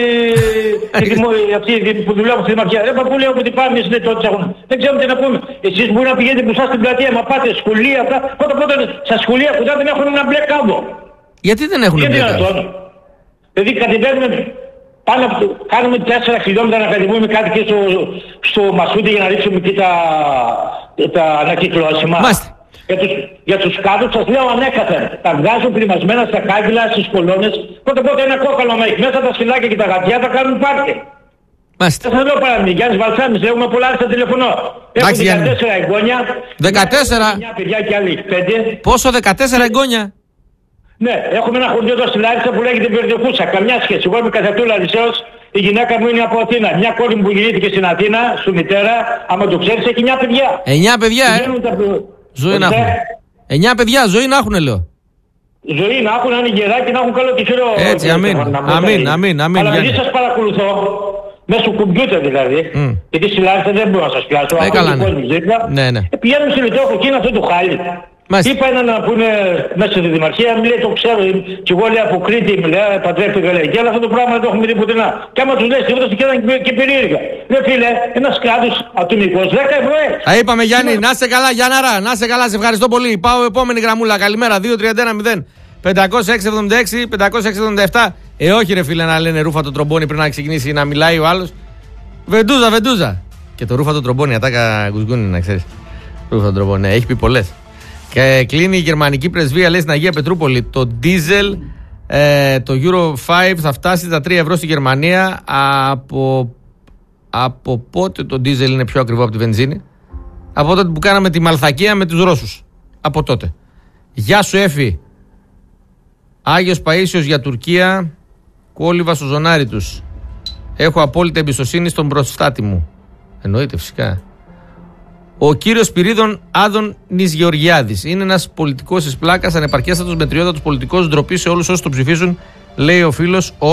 αυτοί που δουλεύουν στη Δημαρχία. Ρε παππού λέω ότι πάμε, εσείς τότε έχουν. Δεν ξέρω τι να πούμε. Εσείς μπορεί να πηγαίνετε μπροστά στην πλατεία, μα πάτε σχολεία, αυτά. Πρώτα πρώτα στα σχολεία που δεν έχουν ένα μπλε κάμπο. Γιατί δεν έχουν μπλε κάμπο. Δηλαδή κατεβαίνουμε πάνω από το, κάνουμε τέσσερα χιλιόμετρα να κατεβούμε κάτι και στο, στο Μασούτι για να ρίξουμε και τα, τα ανακυκλώσιμα. Μάλιστα. Για τους, για τους κάδους σας λέω ανέκαθεν. Τα βγάζουν πριμασμένα στα κάγκελα, στις κολόνες. Πότε πότε ένα κόκαλο να έχει μέσα, τα σκυλάκια και τα γατιά τα κάνουν πάρκε. Μάλιστα. Δεν σας λέω παραμονή. Γιάννης Βαλσάμις, έχουμε πολλά στα τηλεφωνώ. Έχουν δεκατέσσερα εγγόνια. δεκατέσσερα. Μια παιδιά και άλλοι πέντε. Πόσο δεκατέσσερα εγγόνια. Ναι, έχουμε ένα χωριό εδώ στη Λάρισα που λέγεται Περδιοφούσα. Καμιά σχέση. Εγώ είμαι καθετούλα Λυσέως. Η γυναίκα μου είναι από Αθήνα. Μια κόρη μου που γεννήθηκε στην Αθήνα, σου μητέρα, άμα το ξέρεις, έχει εννιά παιδιά. εννιά παιδιά, ε. Ζωή να έχουν. εννιά παιδιά, ζωή να έχουν, λέω. Ζωή να έχουν, να είναι γεράκι, να έχουν καλό κεφύρο. Έτσι, αμήν. Αμήν, αμήν, αμήν. Αλλά επειδή σας παρακολουθώ, μέσω κουμπιούτερ δηλαδή, mm. γιατί στη Λάρισα δεν μπορώ να σας πιάσω. Ε, καλά, ναι. Ναι, ναι. Πηγαίνουμε σε Λιτόχωρο και είναι αυτό το χάλι. Μάλιστα. Είπα έναν που είναι μέσα στη Δημαρχία, μου λέει το ξέρω, και εγώ λέει από Κρήτη, μου λέει παντρεύτηκα, λέει, και άλλο αυτό το πράγμα δεν το έχουμε δει πουθενά. Και άμα τους λες τίποτα και ήταν και περίεργα. Λέει φίλε, ένας κράτος ατομικός, δέκα ευρώ έτσι. Α, είπαμε Γιάννη, να είσαι καλά Γιάνναρα, να είσαι καλά, σε ευχαριστώ πολύ. Πάω επόμενη γραμμούλα, καλημέρα, δύο τρία ένα μηδέν πεντακόσια έξι εβδομήντα έξι πεντακόσια έξι εβδομήντα επτά. Ε, όχι ρε φίλε να λένε ρούφα το τρομπόνι πριν να ξεκινήσει να μιλάει ο άλλος. Βεντούζα, βεντούζα. Και το ρούφα το τρομπόνι, ατάκα γκουσγκούνι να ξέρεις. Ρούφα το τρομπόνι, ναι, έχει πει πολλές. Και κλείνει η γερμανική πρεσβεία, λέει, στην Αγία Πετρούπολη. Το ντίζελ, ε, το Euro πέντε θα φτάσει στα τρία ευρώ στη Γερμανία. Από, από πότε το ντίζελ είναι πιο ακριβό από τη βενζίνη? Από τότε που κάναμε τη μαλθακία με τους Ρώσους. Από τότε. Γεια σου Έφη. Άγιος Παΐσιος για Τουρκία. Κόλληβα στο ζωνάρι τους. Έχω απόλυτη εμπιστοσύνη στον προστάτη μου. Εννοείται φυσικά. Ο κύριος Σπυρίδων Άδων Νης είναι ένας πολιτικός της πλάκας, ανεπαρκέστατος, μετριότατος πολιτικός, ντροπή σε όλους όσους τον ψηφίσουν, λέει ο φίλος ο,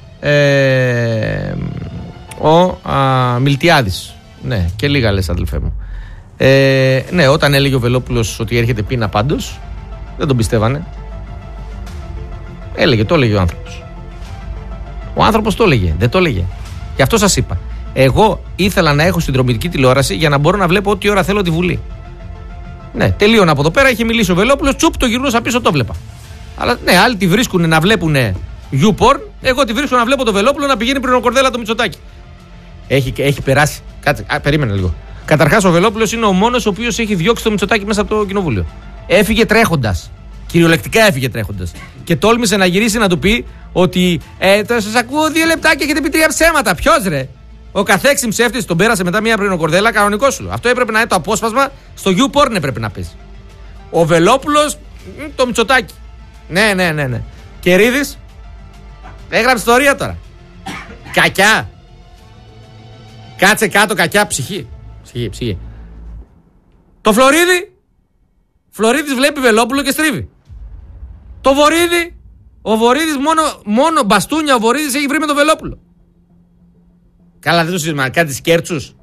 ε, ο α, Μιλτιάδης. Ναι, και λίγα λες αδελφέ μου. Ε, ναι, όταν έλεγε ο Βελόπουλος ότι έρχεται πείνα πάντως, δεν τον πιστεύανε. Έλεγε, το έλεγε ο άνθρωπος. Ο άνθρωπος το έλεγε, δεν το έλεγε. Γι' αυτό σας είπα. Εγώ ήθελα να έχω συνδρομητική τηλεόραση για να μπορώ να βλέπω ό,τι ώρα θέλω τη Βουλή. Ναι, τελείωνα από εδώ πέρα, είχε μιλήσει ο Βελόπουλος, τσουπ, το γυρνούσα πίσω, το βλέπα. Αλλά ναι, άλλοι τη βρίσκουν να βλέπουν YouPorn, εγώ τη βρίσκω να βλέπω το Βελόπουλο να πηγαίνει πριν ο Κορδέλα το Μητσοτάκη. Έχει, έχει περάσει. Κάτσε, α, περίμενε λίγο. Καταρχάς, ο Βελόπουλος είναι ο μόνος ο οποίος έχει διώξει το Μητσοτάκη μέσα από το κοινοβούλιο. Έφυγε τρέχοντας. Κυριολεκτικά έφυγε τρέχοντας. Και τόλμησε να γυρίσει να του πει ότι ε, θα σας ακούω δύο λεπτά και έχετε πει τρία ψέματα. Ποιος ρε? Ο καθέξιν ψεύτης τον πέρασε μετά μία πριν ο Κορδέλα, κανονικό σου. Αυτό έπρεπε να είναι το απόσπασμα, στο YouPorn έπρεπε να πει. Ο Βελόπουλος, το Μητσοτάκη. Ναι, ναι, ναι, ναι. Κερίδης, έγραψε ιστορία τώρα. Κακιά. Κάτσε κάτω, κακιά, ψυχή. Ψυχή, ψυχή. Το Φλωρίδη, Φλωρίδης βλέπει Βελόπουλο και στρίβει. Το Βορίδη, ο Βορίδης μόνο, μόνο μπαστούνια ο Βορίδης έχει βρει με το Βελόπουλο. Καλά, δεν το συζητάμε. Κάτι Κέρτσους.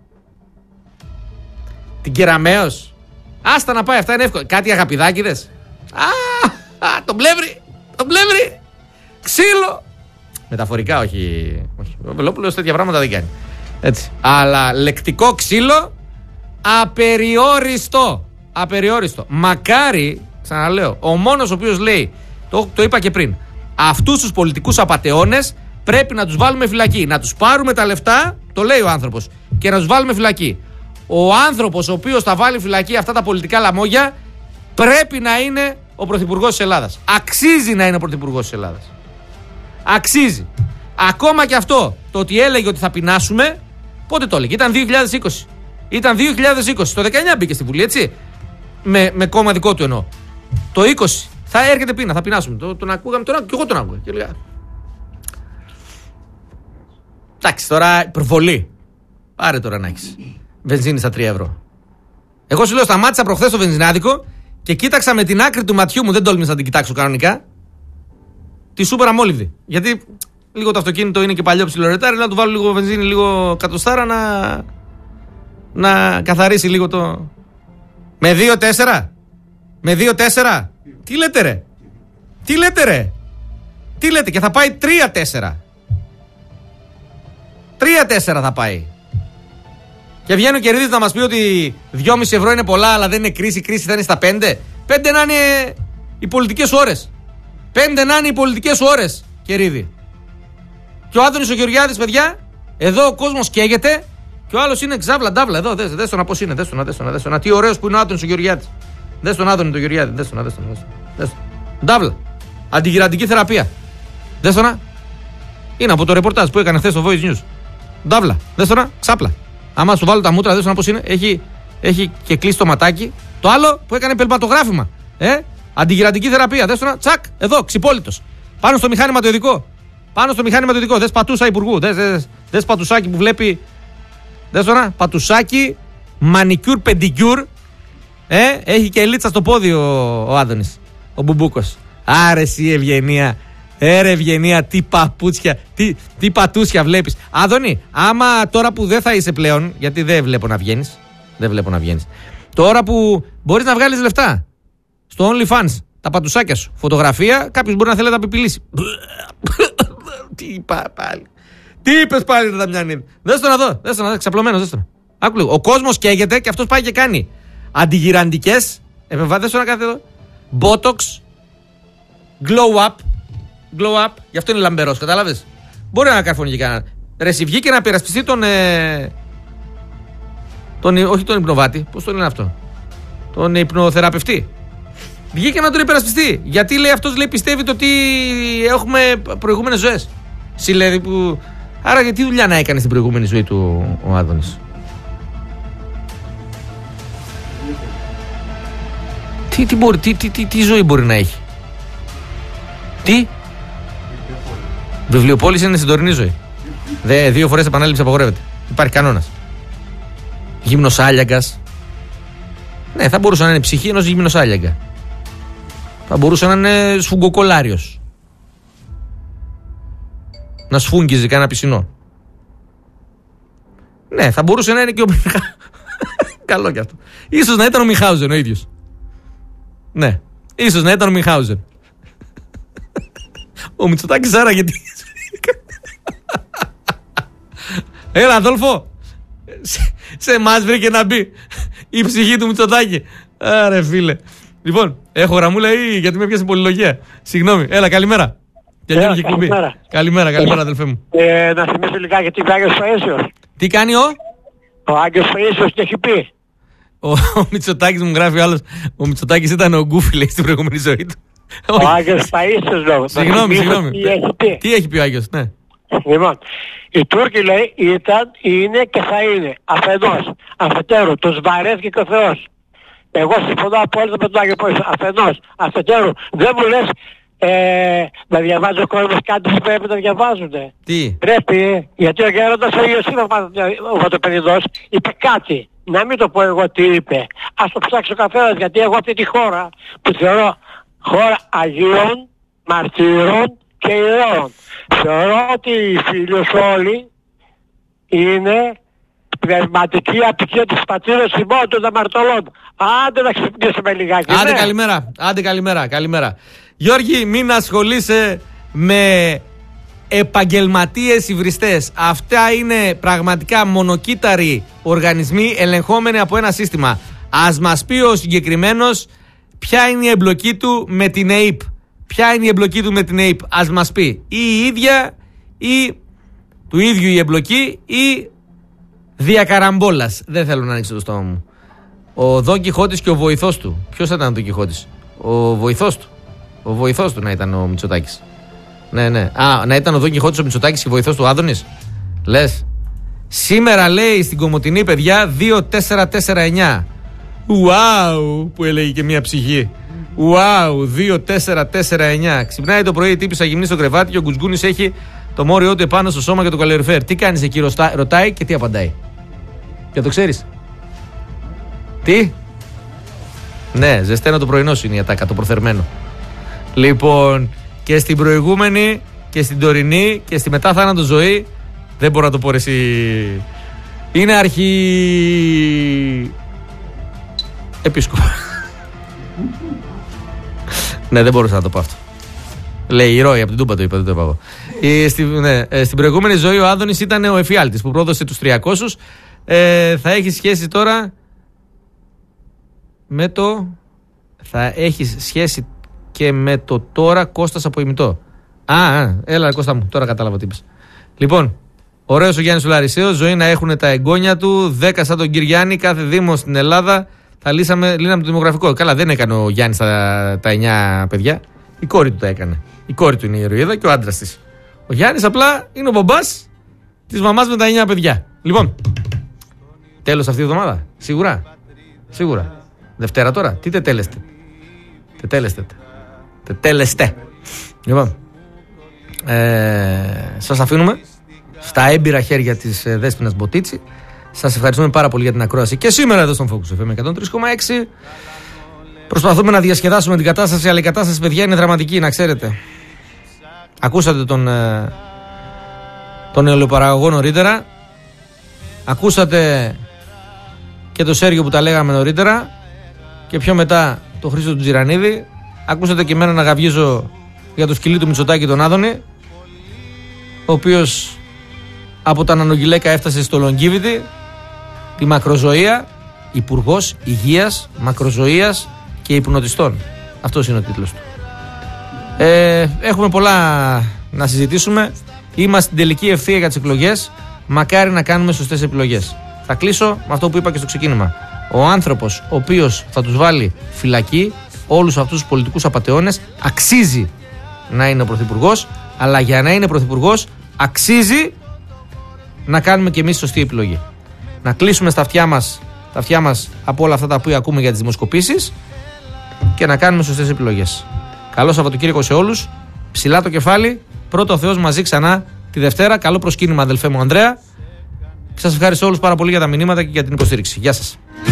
Την Κεραμέως. Άστα να πάει, αυτά είναι εύκολο. Κάτι Αγαπηδάκηδες. Α, α, τον πλεύρη. Τον πλεύρη. Ξύλο. Μεταφορικά, όχι. όχι. Ο Βελόπουλος τέτοια πράγματα δεν κάνει. Έτσι. Αλλά λεκτικό ξύλο. Απεριόριστο. Απεριόριστο. Μακάρι, ξαναλέω, ο μόνος ο οποίος λέει, το, το είπα και πριν, αυτούς τους πολιτικούς απατεώνες πρέπει να τους βάλουμε φυλακή. Να τους πάρουμε τα λεφτά, το λέει ο άνθρωπος, και να τους βάλουμε φυλακή. Ο άνθρωπος ο οποίος θα βάλει φυλακή αυτά τα πολιτικά λαμόγια πρέπει να είναι ο πρωθυπουργός της Ελλάδας. Αξίζει να είναι ο πρωθυπουργός της Ελλάδας. Αξίζει. Ακόμα και αυτό, το ότι έλεγε ότι θα πεινάσουμε, πότε το έλεγε? Ήταν δύο χιλιάδες είκοσι. Ήταν δύο χιλιάδες είκοσι. Το δεκαεννιά μπήκε στη Βουλή, έτσι. Με, με κόμμα δικό του εννοώ. Το είκοσι. Θα έρχεται πείνα, θα πεινάσουμε. Το, τον ακούγαμε τώρα και εγώ τον άκουγα. Και έλεγα. Εντάξει, τώρα υπερβολή. Πάρε τώρα να έχεις βενζίνη στα τρία ευρώ. Εγώ σου λέω, σταμάτησα προχθές το βενζινάδικο και κοίταξα με την άκρη του ματιού μου, δεν τόλμησα να την κοιτάξω κανονικά, τη σούπερ αμόλυβδη. Γιατί λίγο το αυτοκίνητο είναι και παλιό ψιλορετάρι, να του βάλω λίγο βενζίνη, λίγο κατοστάρα να, να καθαρίσει λίγο το. Με δύο τέσσερα. Με δύο τέσσερα. Τι λέτε ρε. Τι λέτε ρε. Τι λέτε, και θα πάει τρία τέσσερα. τρία τέσσερα θα πάει. Και βγαίνει ο Κερδής να μας πει ότι δυόμισι ευρώ είναι πολλά, αλλά δεν είναι κρίση, η κρίση θα είναι στα πέντε. πέντε να είναι οι πολιτικές ώρες. πέντε να είναι οι πολιτικές ώρες, Κερδί. Και ο Άδωνης ο Γεωργιάδης, παιδιά, εδώ ο κόσμος καίγεται και ο άλλος είναι ξάβλα ντάβλα. Εδώ, δες, δες το να πώς είναι, δες το να, δες το να, δες το να. Τι ωραίος που είναι ο Άδωνης ο Γεωργιάδης. Δες τον Άδωνη το Γεωργιάδη, δες το να, δες το να, δες το. Ντάβλα. Αντιγυραντική θεραπεία. Δες το να. Είναι από το ρεπορτάζ που έκανε χθες στο Voice News. Ντάβλα. Δες το να, ξάπλα. Άμα σου βάλω τα μούτρα, δες το να πώς είναι. Έχει, έχει και κλείσει το ματάκι. Το άλλο που έκανε πελματογράφημα. Ε, αντιγυραντική θεραπεία. Δες το να, τσακ, εδώ, ξυπόλυτος. Πάνω στο μηχάνημα το ειδικό. Πάνω στο μηχάνημα το ειδικό. Δες πατούσα υπουργού. Δες, δες, δες πατουσάκι που βλέπει. Δες το να, πατουσάκι, μανικιούρ, πεντικιούρ. Ε, έχει και λίτσα στο πόδι ο, ο Άδωνης, ο Μπουμπούκος. Άρε εσύ Ευγενία. Έρε Ευγενία, τι παπούτσια, τι, τι πατούσια βλέπεις. Άδωνη, άμα τώρα που δεν θα είσαι πλέον, γιατί δεν βλέπω να βγαίνεις, δεν βλέπω να βγαίνεις. Τώρα που μπορείς να βγάλεις λεφτά στο OnlyFans, τα πατουσάκια σου, φωτογραφία, κάποιος μπορεί να θέλει να τα πιπιλήσει. Τι είπα πάλι. Τι είπες πάλι, Δαμιανίδη. Δες το να δω, δες το να δω, ξαπλωμένος, δες το. Άκου λίγο. Ο κόσμος καίγεται και αυτός πάει και κάνει αντιγυραντικές, επεμβάτες να κάθε εδώ, Botox, glow up, glow up, γι' αυτό είναι λαμπερός, κατάλαβες. Μπορεί να καρφώνει και κανένα. Ρε εσύ βγήκε να περασπιστεί τον, ε, τον, όχι τον υπνοβάτη, πώς το λένε αυτό, τον υπνοθεραπευτή. Βγήκε να τον υπερασπιστεί, γιατί λέει αυτός, λέει, πιστεύει το ότι έχουμε προηγούμενες ζωές. Συλλέδη που, άρα γιατί δουλειά να έκανε στην προηγούμενη ζωή του ο Άδωνης. Τι, τι, μπορεί, τι, τι, τι, τι ζωή μπορεί να έχει. Τι. Βιβλιοπόληση είναι στην τωρινή ζωή. Δε, δύο φορές επανάληψη απαγορεύεται. Υπάρχει κανόνας. Γύμνος άλιαγκας. Ναι, θα μπορούσε να είναι ψυχή ενός γύμνος άλιαγκα. Θα μπορούσε να είναι σφουγγοκολάριος. Να σφούγγιζε κανένα πισινό. Ναι, θα μπορούσε να είναι και ο Μιχάουζεν. Καλό κι αυτό. Ίσως να ήταν ο Μιχάουζεν ο ίδιος. Ναι, ίσως να ήταν ο Μιχάουζεν. Ο Μητσοτάκης άρα γιατί. Έλα Αδόλφο, σε, σε εμάς βρήκε να μπει η ψυχή του Μητσοτάκη. Άρε φίλε. Λοιπόν, έχω γραμμούλα ή γιατί με πιάσε πολυλογία. Συγγνώμη, έλα καλημέρα. Τελειώνει και εκπομπή. Καλημέρα, καλημέρα αδελφέ μου. Ε, να θυμίσω λιγάκι τι είπε ο Άγιος Φαΐσιος. Τι κάνει ο? Ο Άγιος Φαΐσιος τι έχει πει. Ο, ο Μητσοτάκης μου γράφει άλλος. Ο Μητσοτάκης ήταν ο Γκούφι, λέει, στην προηγούμενη ζωή του. Ο Άγιος Φαΐσιος λόγω. Συγγνώμη, συγγνώμη. Τι έχει πει. Τι έχει πει ο Άγιος, ναι. Λοιπόν, οι Τούρκοι λέει ήταν, είναι και θα είναι αφενός, αφετέρου, τους βαρέθηκε και ο Θεός. Εγώ συμφωνώ απόλυτα με τον Άγιο Φαΐσιο. Αφενός, αφετέρου, δεν μου λες ε, να διαβάζει ο κόσμος κάτι που πρέπει να διαβάζουνε. Τι. Πρέπει, γιατί ο γέροντας ο Ιωσήφ ο Βατοπενιδός είπε κάτι. Να μην το πω εγώ τι είπε. Ας το ψάξει ο καθένας, γιατί εγώ αυτή τη χώρα που θεωρώ χώρα Αγίων, Μαρτύρων και Ιερών. Θεωρώ ότι οι φίλοι όλοι είναι πνευματική απικία της πατρίδας ημών των αμαρτωλών. Άντε να ξυπνήσουμε λιγάκι. Άντε ναι. καλημέρα, άντε καλημέρα, καλημέρα. Γιώργη, μην ασχολείσαι με επαγγελματίες υβριστές. Αυτά είναι πραγματικά μονοκύτταροι οργανισμοί ελεγχόμενοι από ένα σύστημα. Ας μας πει ο συγκεκριμένος ποια είναι η εμπλοκή του με την ΕΥΠ. Ποια είναι η εμπλοκή του με την ΕΥΠ. Ας μας πει. Ή η ίδια ή του ίδιου η εμπλοκή ή διακαραμπόλας. Δεν θέλω να ανοίξω το στόμα μου. Ο Δον Κιχώτης και ο βοηθός του. Ποιος ήταν ο Δον Κιχώτης? Ο βοηθός του. Ο βοηθός του να ήταν ο Μητσοτάκης. Ναι, ναι. Α, να ήταν ο Δον Κιχώτης ο Μητσοτάκης και ο βοηθός του Άδωνης. Λες. Σήμερα λέει στην Κομοτηνή, παιδιά, δύο τέσσερα τέσσερα εννιά. Ουάου, που έλεγε και μια ψυχή. Ουάου, δύο τέσσερα τέσσερα εννιά. Ξυπνάει το πρωί η τύπησα γυμνή στο κρεβάτι και ο Γκουτζγκούνης έχει το μόριό του επάνω στο σώμα και το καλοριφέρ. Τι κάνεις εκεί, ρωτάει και τι απαντάει. Και το ξέρεις. Τι? Ναι, ζεσταίνω το πρωινό σου είναι η ατάκα, το προθερμένο. Λοιπόν, και στην προηγούμενη και στην τωρινή και στη μετά θάνατο ζωή, δεν μπορώ να το πω εσύ. Είναι αρχι... επίσκοπο. Ναι, δεν μπορούσα να το πω αυτό. Λέει η Ρώη, από την Τούμπα το είπα, δεν το είπα εγώ. Ε, στη, ναι, ε, στην προηγούμενη ζωή ο Άδωνης ήταν ο εφιάλτης που πρόδωσε τους τριακόσιους. Ε, θα έχει σχέση τώρα με το... Θα έχει σχέση και με το τώρα Κώστας από ημιτό. Α, α, έλα Κώστα μου, τώρα κατάλαβα τι είπες. Λοιπόν, ωραίος ο Γιάννης ο Λαρισαίος, ζωή να έχουν τα εγγόνια του, δέκα σαν τον Κυριάννη, κάθε δήμο στην Ελλάδα. Θα λύσαμε, λύναμε το δημογραφικό. Καλά, δεν έκανε ο Γιάννης τα, τα εννιά παιδιά. Η κόρη του τα έκανε. Η κόρη του είναι η ηρωίδα και ο άντρας της. Ο Γιάννης απλά είναι ο μπομπάς της μαμάς με τα εννιά παιδιά. Λοιπόν, τέλος αυτή τη εβδομάδα. Σίγουρα. Σίγουρα. Δευτέρα τώρα. Τι τετέλεστε. Τετέλεστε. Τετέλεστε. Λοιπόν, ε, σας αφήνουμε στα έμπειρα χέρια της ε, Δέσποινας Μποτίτσι. Σας ευχαριστούμε πάρα πολύ για την ακρόαση και σήμερα εδώ στον Focus εφ εμ εκατόν τρία κόμμα έξι. Προσπαθούμε να διασκεδάσουμε την κατάσταση, αλλά η κατάσταση, παιδιά, είναι δραματική, να ξέρετε. Ακούσατε τον, ε, τον ελαιοπαραγωγό νωρίτερα. Ακούσατε και τον Σέργιο που τα λέγαμε νωρίτερα. Και πιο μετά τον Χρήστο του Τζιρανίδη. Ακούσατε και εμένα να γαβγίζω για το σκυλί του Μητσοτάκη τον Άδωνη, ο οποίος από τα νανογγυλαίκα έφτασε στο longevity, τη μακροζωία, υπουργός υγείας, μακροζωίας και υπνοτιστών. Αυτός είναι ο τίτλος του. Ε, έχουμε πολλά να συζητήσουμε. Είμαστε στην τελική ευθεία για τις εκλογές. Μακάρι να κάνουμε σωστές επιλογές. Θα κλείσω με αυτό που είπα και στο ξεκίνημα. Ο άνθρωπος ο οποίος θα τους βάλει φυλακή όλους αυτούς τους πολιτικούς απατεώνες αξίζει να είναι ο πρωθυπουργός, αλλά για να είναι πρωθυπουργός αξίζει να κάνουμε και εμείς σωστή επιλογή. Να κλείσουμε στα αυτιά μας, τα αυτιά μας από όλα αυτά τα οποία ακούμε για τις δημοσκοπήσεις και να κάνουμε σωστές επιλογές. Καλό Σαββατοκύριακο σε όλους. Ψηλά το κεφάλι. Πρώτο ο Θεός μαζί ξανά τη Δευτέρα. Καλό προσκύνημα, αδελφέ μου Ανδρέα. Σας ευχαριστώ όλους πάρα πολύ για τα μηνύματα και για την υποστήριξη. Γεια σας.